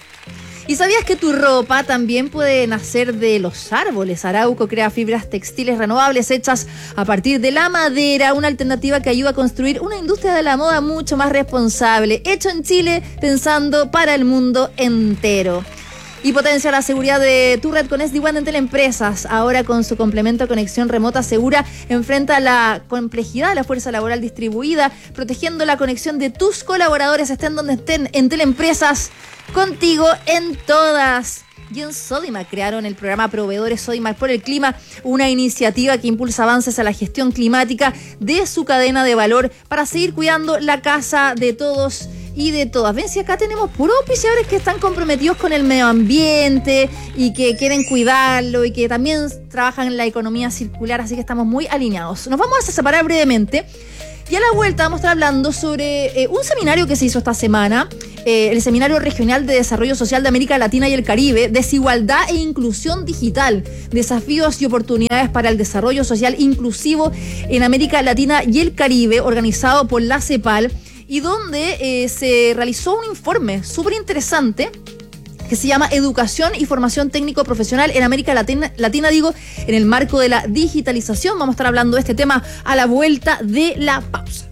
¿Y sabías que tu ropa también puede nacer de los árboles? Arauco crea fibras textiles renovables hechas a partir de la madera, una alternativa que ayuda a construir una industria de la moda mucho más responsable, hecho en Chile, pensando para el mundo entero. Y potencia la seguridad de tu red con SD-WAN de Teleempresas. Ahora, con su complemento de conexión remota segura, enfrenta la complejidad de la fuerza laboral distribuida, protegiendo la conexión de tus colaboradores, estén donde estén. En Teleempresas, contigo en todas. Y en Sodimac crearon el programa Proveedores Sodimac por el Clima, una iniciativa que impulsa avances a la gestión climática de su cadena de valor para seguir cuidando la casa de todos y de todas. Ven, si acá tenemos puros auspiciadores que están comprometidos con el medio ambiente y que quieren cuidarlo y que también trabajan en la economía circular, así que estamos muy alineados. Nos vamos a separar brevemente. Y a la vuelta vamos a estar hablando sobre un seminario que se hizo esta semana, el Seminario Regional de Desarrollo Social de América Latina y el Caribe, Desigualdad e Inclusión Digital, Desafíos y Oportunidades para el Desarrollo Social Inclusivo en América Latina y el Caribe, organizado por la CEPAL, y donde se realizó un informe súper interesante que se llama Educación y Formación Técnico Profesional en América Latina, en el marco de la digitalización. Vamos a estar hablando de este tema a la vuelta de la pausa.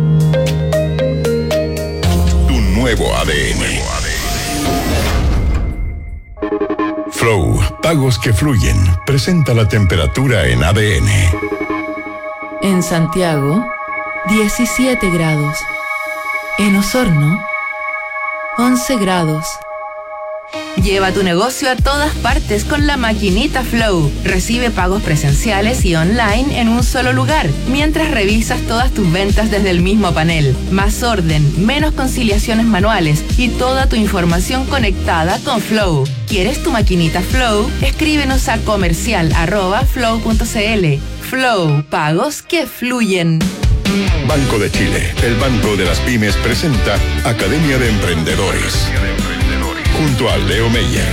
Tu nuevo ADN. Flow, pagos que fluyen. Presenta la temperatura en ADN.
En Santiago, 17 grados. En Osorno, 11 grados.
Lleva tu negocio a todas partes con la maquinita Flow. Recibe pagos presenciales y online en un solo lugar, mientras revisas todas tus ventas desde el mismo panel. Más orden, menos conciliaciones manuales y toda tu información conectada con Flow. ¿Quieres tu maquinita Flow? Escríbenos a comercial@flow.cl. Flow, pagos que fluyen.
Banco de Chile, el banco de las pymes, presenta Academia de Emprendedores. Junto a Leo Meyer.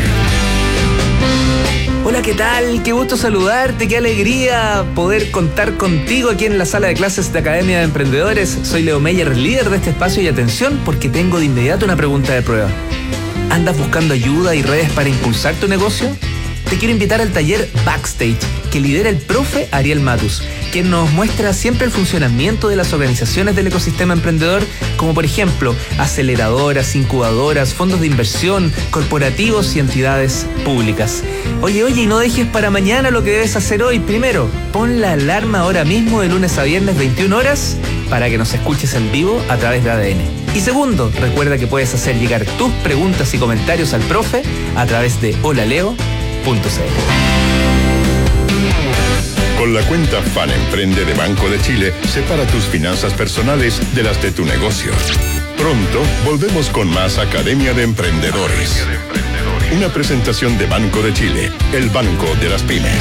Hola, ¿qué tal? Qué gusto saludarte, qué alegría poder contar contigo aquí en la sala de clases de Academia de Emprendedores. Soy Leo Meyer, líder de este espacio, y atención porque tengo de inmediato una pregunta de prueba. ¿Andas buscando ayuda y redes para impulsar tu negocio? Te quiero invitar al taller Backstage que lidera el profe Ariel Matus, quien nos muestra siempre el funcionamiento de las organizaciones del ecosistema emprendedor, como por ejemplo aceleradoras, incubadoras, fondos de inversión, corporativos y entidades públicas. Oye, y no dejes para mañana lo que debes hacer hoy. Primero, pon la alarma ahora mismo de lunes a viernes 21 horas para que nos escuches en vivo a través de ADN. Y segundo, recuerda que puedes hacer llegar tus preguntas y comentarios al profe a través de holaleo.cl.
Con la cuenta Fan Emprende de Banco de Chile, separa tus finanzas personales de las de tu negocio. Pronto volvemos con más Academia de Emprendedores. Una presentación de Banco de Chile, el banco de las pymes.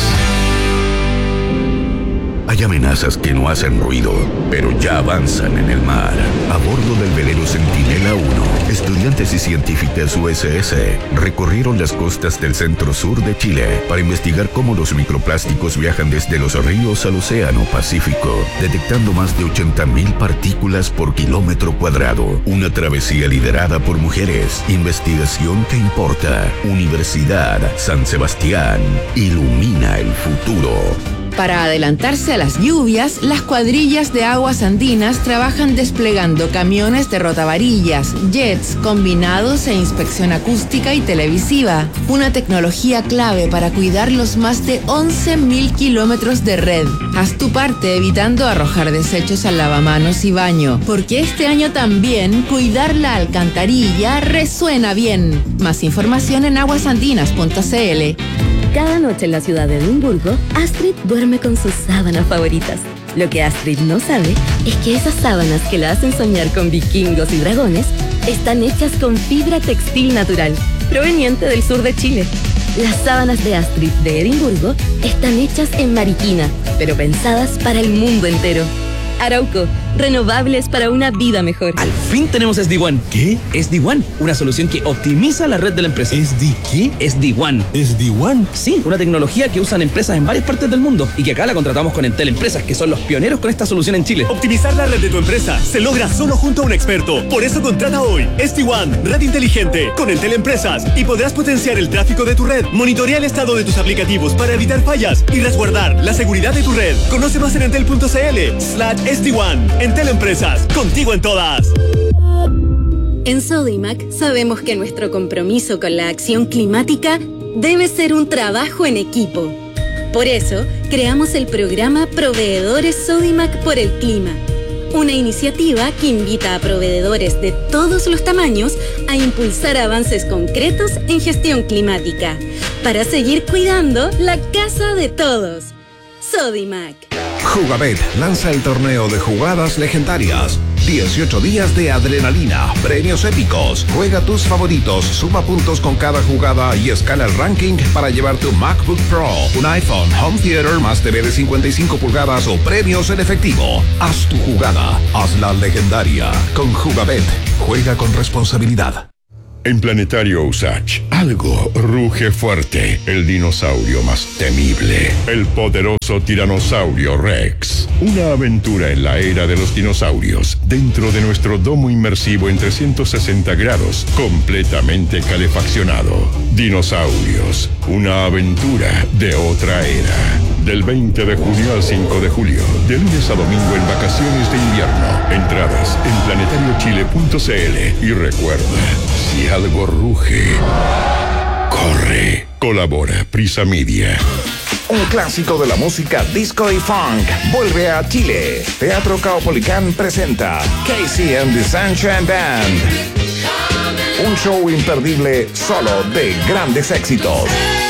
Hay amenazas que no hacen ruido, pero ya avanzan en el mar. A bordo del velero Centinela 1, estudiantes y científicas USS recorrieron las costas del centro-sur de Chile para investigar cómo los microplásticos viajan desde los ríos al Océano Pacífico, detectando más de 80.000 partículas por kilómetro cuadrado. Una travesía liderada por mujeres. Investigación que importa. Universidad San Sebastián. Ilumina el futuro.
Para adelantarse a las lluvias, las cuadrillas de aguas andinas trabajan desplegando camiones de rotavarillas, jets, combinados e inspección acústica y televisiva. Una tecnología clave para cuidar los más de 11.000 kilómetros de red. Haz tu parte evitando arrojar desechos al lavamanos y baño, porque este año también cuidar la alcantarilla resuena bien. Más información en aguasandinas.cl.
Cada noche en la ciudad de Edimburgo, Astrid duerme con sus sábanas favoritas. Lo que Astrid no sabe es que esas sábanas que la hacen soñar con vikingos y dragones están hechas con fibra textil natural, proveniente del sur de Chile. Las sábanas de Astrid de Edimburgo están hechas en Mariquina, pero pensadas para el mundo entero. Arauco, renovables para una vida mejor.
Al fin tenemos SD-WAN. ¿Qué? SD-WAN, una solución que optimiza la red de la empresa. ¿SD qué? SD-WAN. ¿SD-WAN? Sí, una tecnología que usan empresas en varias partes del mundo y que acá la contratamos con Entel Empresas, que son los pioneros con esta solución en Chile.
Optimizar la red de tu empresa se logra solo junto a un experto. Por eso contrata hoy SD-WAN, red inteligente, con Entel Empresas, y podrás potenciar el tráfico de tu red, monitorear el estado de tus aplicativos para evitar fallas y resguardar la seguridad de tu red. Conoce más en entel.cl/SD-WAN. Entel Empresas, contigo en todas.
En Sodimac sabemos que nuestro compromiso con la acción climática debe ser un trabajo en equipo. Por eso, creamos el programa Proveedores Sodimac por el Clima, una iniciativa que invita a proveedores de todos los tamaños a impulsar avances concretos en gestión climática, para seguir cuidando la casa de todos. Sodimac.
Jugabet lanza el torneo de jugadas legendarias. 18 días de adrenalina, premios épicos. Juega tus favoritos, suma puntos con cada jugada y escala el ranking para llevar tu MacBook Pro, un iPhone, Home Theater más TV de 55 pulgadas o premios en efectivo. Haz tu jugada, hazla legendaria. Con Jugabet, juega con responsabilidad.
En Planetario Usach, algo ruge fuerte. El dinosaurio más temible. El poderoso tiranosaurio Rex. Una aventura en la era de los dinosaurios. Dentro de nuestro domo inmersivo en 360 grados. Completamente calefaccionado. Dinosaurios. Una aventura de otra era. Del 20 de junio al 5 de julio. De lunes a domingo en vacaciones de invierno. Entradas en planetariochile.cl. Y recuerda, si algo ruge, corre. Colabora Prisa Media.
Un clásico de la música disco y funk vuelve a Chile. Teatro Caupolicán presenta Casey and the Sunshine Band. Un show imperdible solo de grandes éxitos.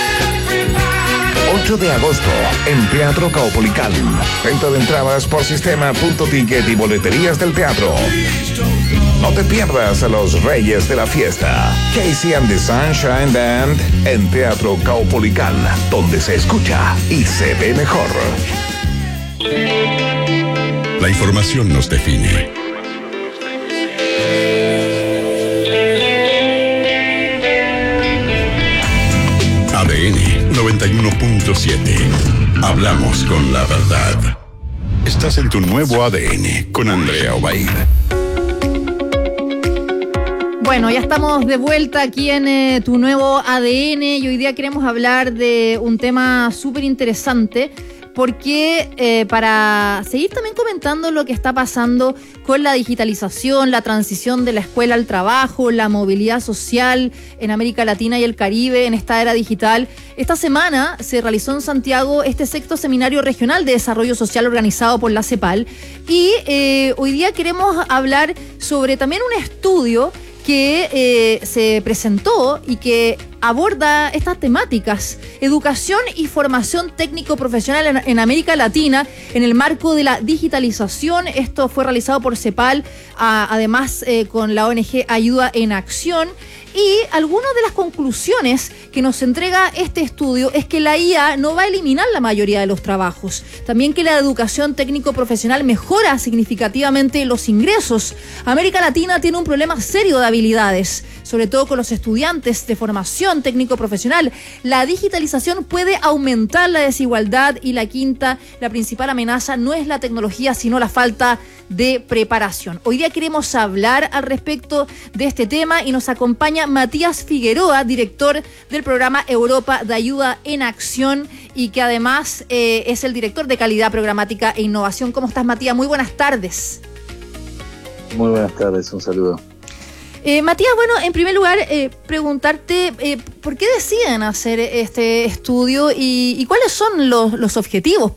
8 de agosto en Teatro Caupolicán. Venta de entradas por sistema.ticket y boleterías del teatro. No te pierdas a los reyes de la fiesta. Casey and the Sunshine Band en Teatro Caupolicán, donde se escucha y se ve mejor.
La información nos define. ADN 91.7. Hablamos con la verdad. Estás en tu nuevo ADN con Andrea Obaid.
Bueno, ya estamos de vuelta aquí en tu nuevo ADN y hoy día queremos hablar de un tema súper interesante porque para seguir también comentando lo que está pasando con la digitalización, la transición de la escuela al trabajo, la movilidad social en América Latina y el Caribe en esta era digital. Esta semana se realizó en Santiago este sexto seminario regional de desarrollo social organizado por la CEPAL y hoy día queremos hablar sobre también un estudio que se presentó y que aborda estas temáticas, educación y formación técnico-profesional en América Latina en el marco de la digitalización. Esto fue realizado por CEPAL, además con la ONG Ayuda en Acción. Y algunas de las conclusiones que nos entrega este estudio es que la IA no va a eliminar la mayoría de los trabajos. También que la educación técnico-profesional mejora significativamente los ingresos. América Latina tiene un problema serio de habilidades, sobre todo con los estudiantes de formación técnico-profesional. La digitalización puede aumentar la desigualdad y la principal amenaza no es la tecnología, sino la falta de preparación. Hoy día queremos hablar al respecto de este tema y nos acompaña Matías Figueroa, director del programa Europa de Ayuda en Acción y que además es el director de calidad programática e innovación. ¿Cómo estás, Matías? Muy buenas tardes.
Muy buenas tardes, un saludo.
Matías, bueno, en primer lugar, preguntarte ¿por qué deciden hacer este estudio y cuáles son los objetivos?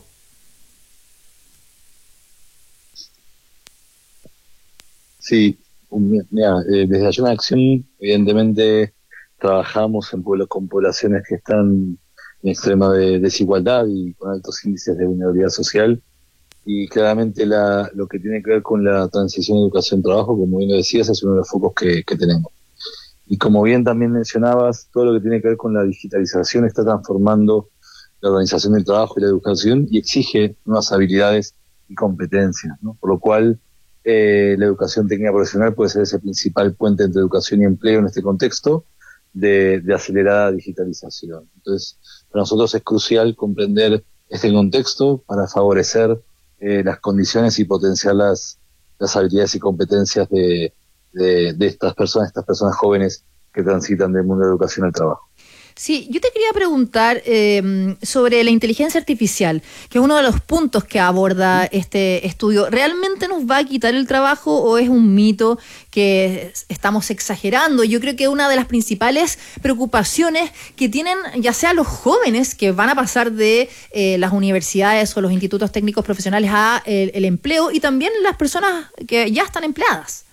Sí, mira, desde Ayuda en Acción, evidentemente, trabajamos en pueblos con poblaciones que están en extrema desigualdad y con altos índices de vulnerabilidad social. Y claramente lo que tiene que ver con la transición de educación-trabajo, como bien lo decías, es uno de los focos que tenemos. Y como bien también mencionabas, todo lo que tiene que ver con la digitalización está transformando la organización del trabajo y la educación y exige nuevas habilidades y competencias, ¿no? Por lo cual, la educación técnica profesional puede ser ese principal puente entre educación y empleo en este contexto de acelerada digitalización. Entonces, para nosotros es crucial comprender este contexto para favorecer las condiciones y potenciar las habilidades y competencias de estas personas jóvenes que transitan del mundo de la educación al trabajo.
Sí, yo te quería preguntar sobre la inteligencia artificial, que es uno de los puntos que aborda este estudio. ¿Realmente nos va a quitar el trabajo o es un mito que estamos exagerando? Yo creo que una de las principales preocupaciones que tienen ya sea los jóvenes que van a pasar de las universidades o los institutos técnicos profesionales a el empleo y también las personas que ya están empleadas.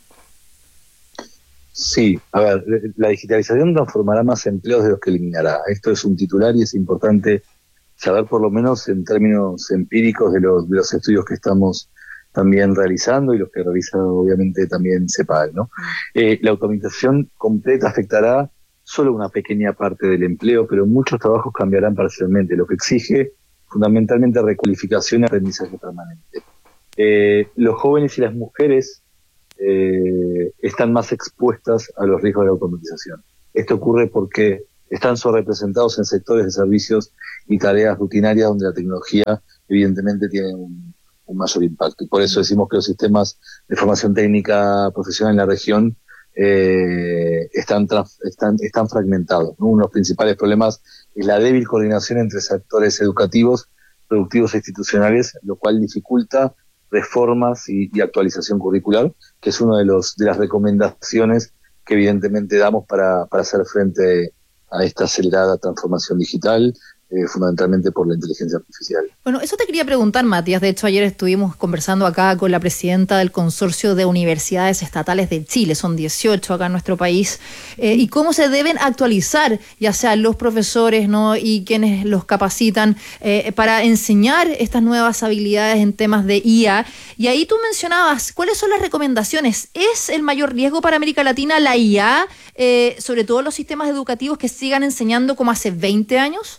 Sí, a ver, la digitalización transformará más empleos de los que eliminará. Esto es un titular y es importante saber, por lo menos en términos empíricos de los estudios que estamos también realizando y los que realiza obviamente también CEPAL, ¿no? La automatización completa afectará solo una pequeña parte del empleo, pero muchos trabajos cambiarán parcialmente, lo que exige fundamentalmente recualificación y aprendizaje permanente. Los jóvenes y las mujeres están más expuestas a los riesgos de la automatización. Esto ocurre porque están sobrerepresentados en sectores de servicios y tareas rutinarias donde la tecnología evidentemente tiene un mayor impacto. Y por eso decimos que los sistemas de formación técnica profesional en la región están fragmentados, ¿no? Uno de los principales problemas es la débil coordinación entre sectores educativos, productivos e institucionales, lo cual dificulta reformas y actualización curricular, que es una de las recomendaciones que evidentemente damos para hacer frente a esta acelerada transformación digital, fundamentalmente por la inteligencia artificial.
Bueno, eso te quería preguntar, Matías. De hecho, ayer estuvimos conversando acá con la presidenta del Consorcio de Universidades Estatales de Chile, son 18 acá en nuestro país, y cómo se deben actualizar, ya sea los profesores, ¿no?, y quienes los capacitan para enseñar estas nuevas habilidades en temas de IA. Y ahí tú mencionabas, ¿cuáles son las recomendaciones? ¿Es el mayor riesgo para América Latina la IA, sobre todo los sistemas educativos que sigan enseñando como hace 20 años?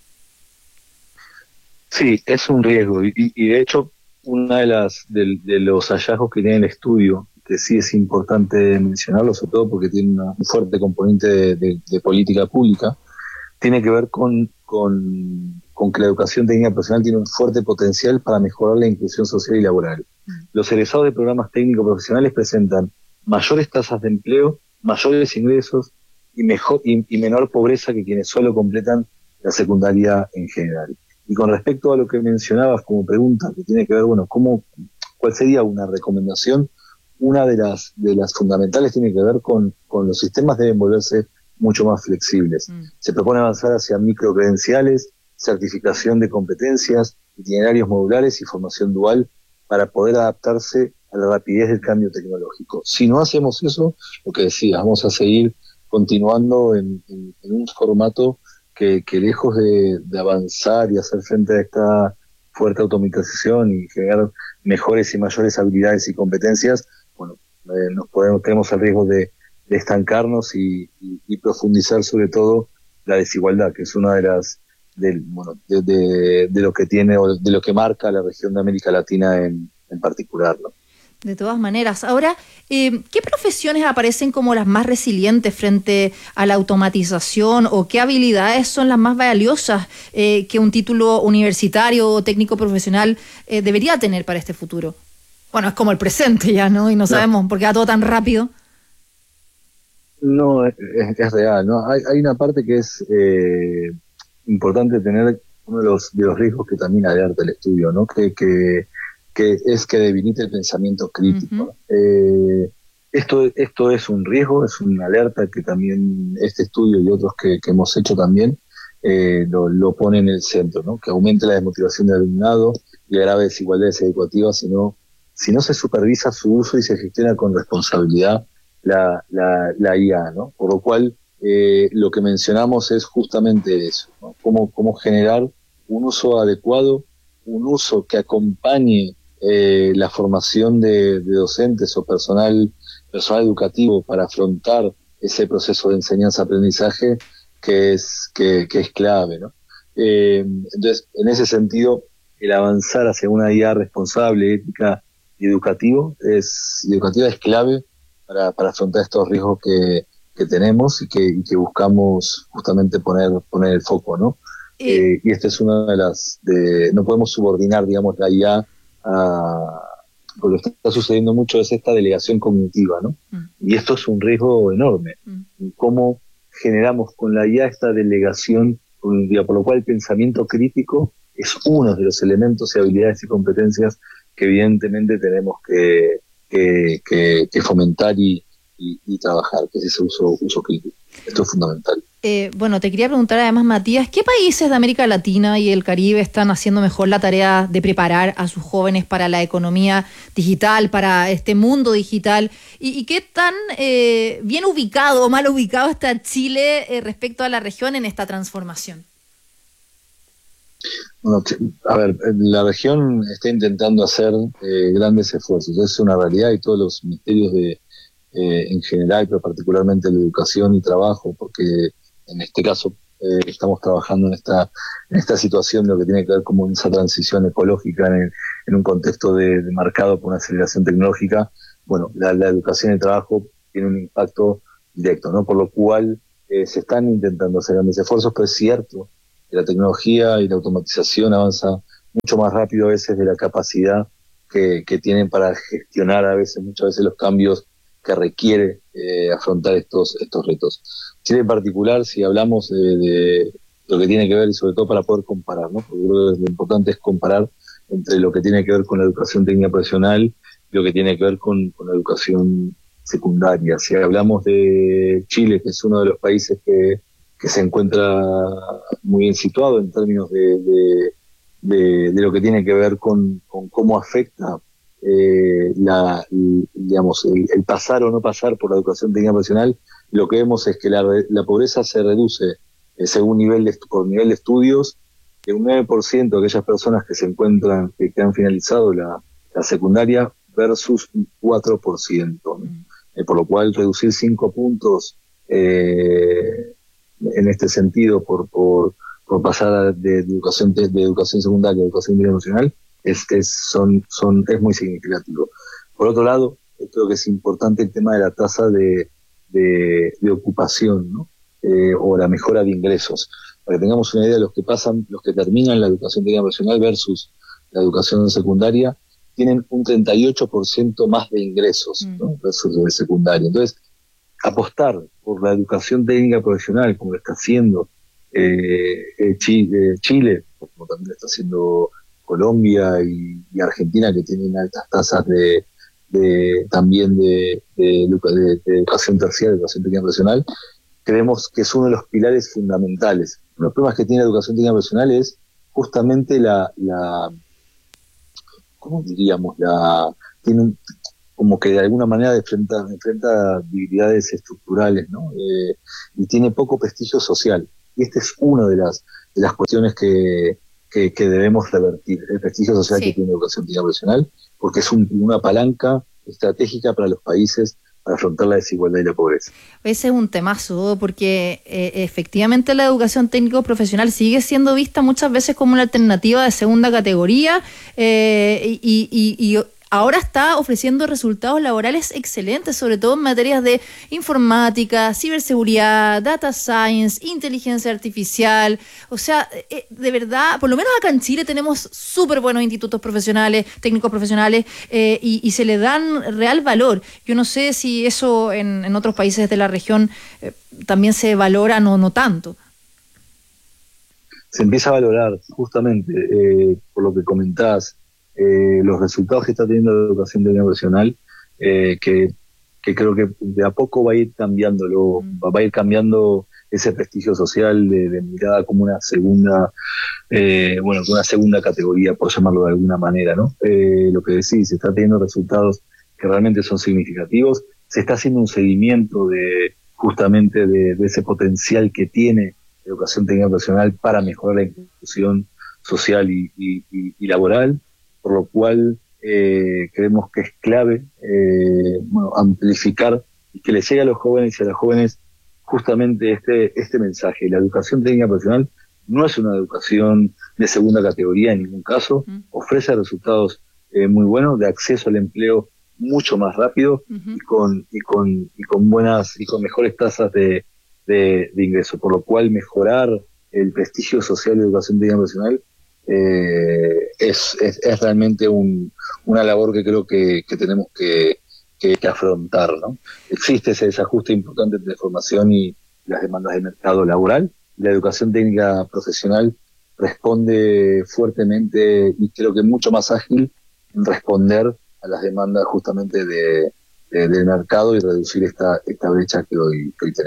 Sí, es un riesgo y de hecho una de los hallazgos que tiene el estudio, que sí es importante mencionarlo, sobre todo porque tiene un fuerte componente de política pública, tiene que ver con que la educación técnica profesional tiene un fuerte potencial para mejorar la inclusión social y laboral. Los egresados de programas técnicos profesionales presentan mayores tasas de empleo, mayores ingresos y menor pobreza que quienes solo completan la secundaria en general. Y con respecto a lo que mencionabas como pregunta, que tiene que ver, bueno, ¿cuál sería una recomendación? Una de las fundamentales tiene que ver con los sistemas deben volverse mucho más flexibles. Se propone avanzar hacia microcredenciales, certificación de competencias, itinerarios modulares y formación dual para poder adaptarse a la rapidez del cambio tecnológico. Si no hacemos eso, lo que decías, vamos a seguir continuando en un formato que lejos de avanzar y hacer frente a esta fuerte automatización y generar mejores y mayores habilidades y competencias, bueno, tenemos el riesgo de estancarnos y profundizar sobre todo la desigualdad, que es una de lo que tiene o de lo que marca la región de América Latina en particular, ¿no?
De todas maneras. Ahora, ¿qué profesiones aparecen como las más resilientes frente a la automatización o qué habilidades son las más valiosas que un título universitario o técnico profesional debería tener para este futuro? Bueno, es como el presente ya, ¿no? Y no sabemos por qué va todo tan rápido.
No, es real, ¿no? Hay una parte que es importante tener, uno de los riesgos que también alerta el estudio, ¿no? Que es que debilite el pensamiento crítico. Esto es un riesgo, es una alerta que también este estudio y otros que hemos hecho también lo ponen en el centro, ¿no? Que aumente la desmotivación del alumnado y agrave desigualdades educativas si no se supervisa su uso y se gestiona con responsabilidad la IA, ¿no? Por lo cual lo que mencionamos es justamente eso, ¿no? Cómo generar un uso adecuado, un uso que acompañe la formación de docentes o personal educativo para afrontar ese proceso de enseñanza-aprendizaje que es clave, ¿no? Entonces, en ese sentido, el avanzar hacia una IA responsable, ética y educativa es clave para afrontar estos riesgos que tenemos y que buscamos justamente poner el foco, ¿no? Y esta es una de no podemos subordinar, digamos, la IA porque lo que está sucediendo mucho es esta delegación cognitiva, ¿no? Y esto es un riesgo enorme. ¿Cómo generamos con la IA esta delegación cognitiva? Por lo cual el pensamiento crítico es uno de los elementos y habilidades y competencias que evidentemente tenemos que fomentar y trabajar, que es ese uso crítico. Esto es fundamental.
Bueno, te quería preguntar además, Matías, ¿qué países de América Latina y el Caribe están haciendo mejor la tarea de preparar a sus jóvenes para la economía digital, para este mundo digital? ¿Y qué tan bien ubicado o mal ubicado está Chile respecto a la región en esta transformación?
Bueno, a ver, la región está intentando hacer grandes esfuerzos, es una realidad, y todos los ministerios en general, pero particularmente la educación y trabajo, porque en este caso estamos trabajando en esta situación de lo que tiene que ver como esa transición ecológica en un contexto marcado por una aceleración tecnológica. Bueno, la educación y el trabajo tiene un impacto directo, ¿no? Por lo cual se están intentando hacer grandes esfuerzos, pero es cierto que la tecnología y la automatización avanza mucho más rápido a veces de la capacidad que tienen para gestionar muchas veces los cambios que requiere afrontar estos retos. Chile en particular, si hablamos de lo que tiene que ver, y sobre todo para poder comparar, ¿no? Porque creo que lo importante es comparar entre lo que tiene que ver con la educación técnica profesional y lo que tiene que ver con la educación secundaria. Si hablamos de Chile, que es uno de los países que se encuentra muy bien situado en términos de lo que tiene que ver con cómo afecta digamos, el pasar o no pasar por la educación técnica profesional, lo que vemos es que la pobreza se reduce según por nivel de estudios, de un 9% de aquellas personas que que han finalizado la secundaria versus un 4%, ¿no? Por lo cual reducir 5 puntos en este sentido por pasar de educación secundaria a educación técnica profesional es muy significativo. Por otro lado, creo que es importante el tema de la tasa de ocupación, ¿no? O la mejora de ingresos, para que tengamos una idea de los que terminan la educación técnica profesional versus la educación secundaria, tienen un 38% más de ingresos, ¿no? Versus de secundaria. Entonces, apostar por la educación técnica profesional, como lo está haciendo Chile, como también lo está haciendo Colombia y Argentina, que tienen altas tasas también de educación terciaria, de educación técnica profesional, creemos que es uno de los pilares fundamentales. Los problemas que tiene la educación técnica profesional es justamente ¿cómo diríamos? Como que de alguna manera enfrenta debilidades estructurales, ¿no? Y tiene poco prestigio social. Y esta es una de las cuestiones que debemos revertir, el prestigio social que tiene la educación técnica profesional, porque es una palanca estratégica para los países para afrontar la desigualdad y la pobreza.
Ese es un temazo, porque efectivamente la educación técnico profesional sigue siendo vista muchas veces como una alternativa de segunda categoría, y ahora está ofreciendo resultados laborales excelentes, sobre todo en materias de informática, ciberseguridad, data science, inteligencia artificial. O sea, de verdad, por lo menos acá en Chile tenemos súper buenos institutos profesionales, técnicos profesionales, y se le dan real valor. Yo no sé si eso en otros países de la región también se valora o no tanto.
Se empieza a valorar, justamente, por lo que comentás, los resultados que está teniendo la educación técnica profesional, que creo que de a poco va a ir cambiándolo, va a ir cambiando ese prestigio social de mirada como una segunda, una segunda categoría, por llamarlo de alguna manera, ¿no? Lo que decís, se está teniendo resultados que realmente son significativos, se está haciendo un seguimiento justamente de ese potencial que tiene la educación técnica profesional para mejorar la inclusión social y laboral, por lo cual creemos que es clave amplificar y que le llegue a los jóvenes y a las jóvenes justamente este mensaje. La educación técnica profesional no es una educación de segunda categoría en ningún caso, ofrece resultados muy buenos de acceso al empleo mucho más rápido y con mejores tasas de ingreso, por lo cual mejorar el prestigio social de educación técnica profesional es realmente una labor que creo que tenemos que afrontar, ¿no? Existe ese desajuste importante entre formación y las demandas del mercado laboral. La educación técnica profesional responde fuertemente y creo que mucho más ágil en responder a las demandas justamente del mercado y reducir esta brecha que hoy tenemos.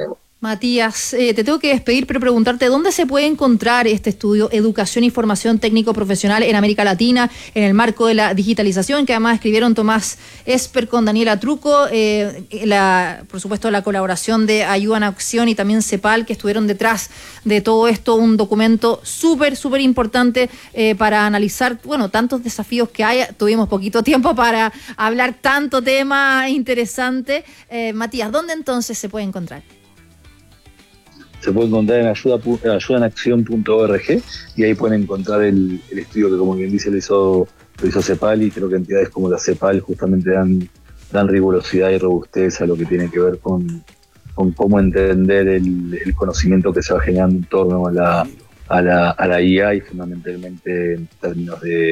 Matías, te tengo que despedir, pero preguntarte dónde se puede encontrar este estudio Educación y Formación Técnico-Profesional en América Latina, en el marco de la digitalización, que además escribieron Tomás Esper con Daniela Truco, por supuesto la colaboración de Ayuda en Acción y también CEPAL, que estuvieron detrás de todo esto, un documento súper importante para analizar, tantos desafíos que hay. Tuvimos poquito tiempo para hablar tanto tema interesante. Matías, ¿dónde entonces se puede encontrar?
Se puede encontrar en ayudaenaccion.org y ahí pueden encontrar el estudio que, como bien dice, lo hizo CEPAL, y creo que entidades como la CEPAL justamente dan rigurosidad y robustez a lo que tiene que ver con cómo entender el conocimiento que se va generando en torno a la IA, y fundamentalmente en términos de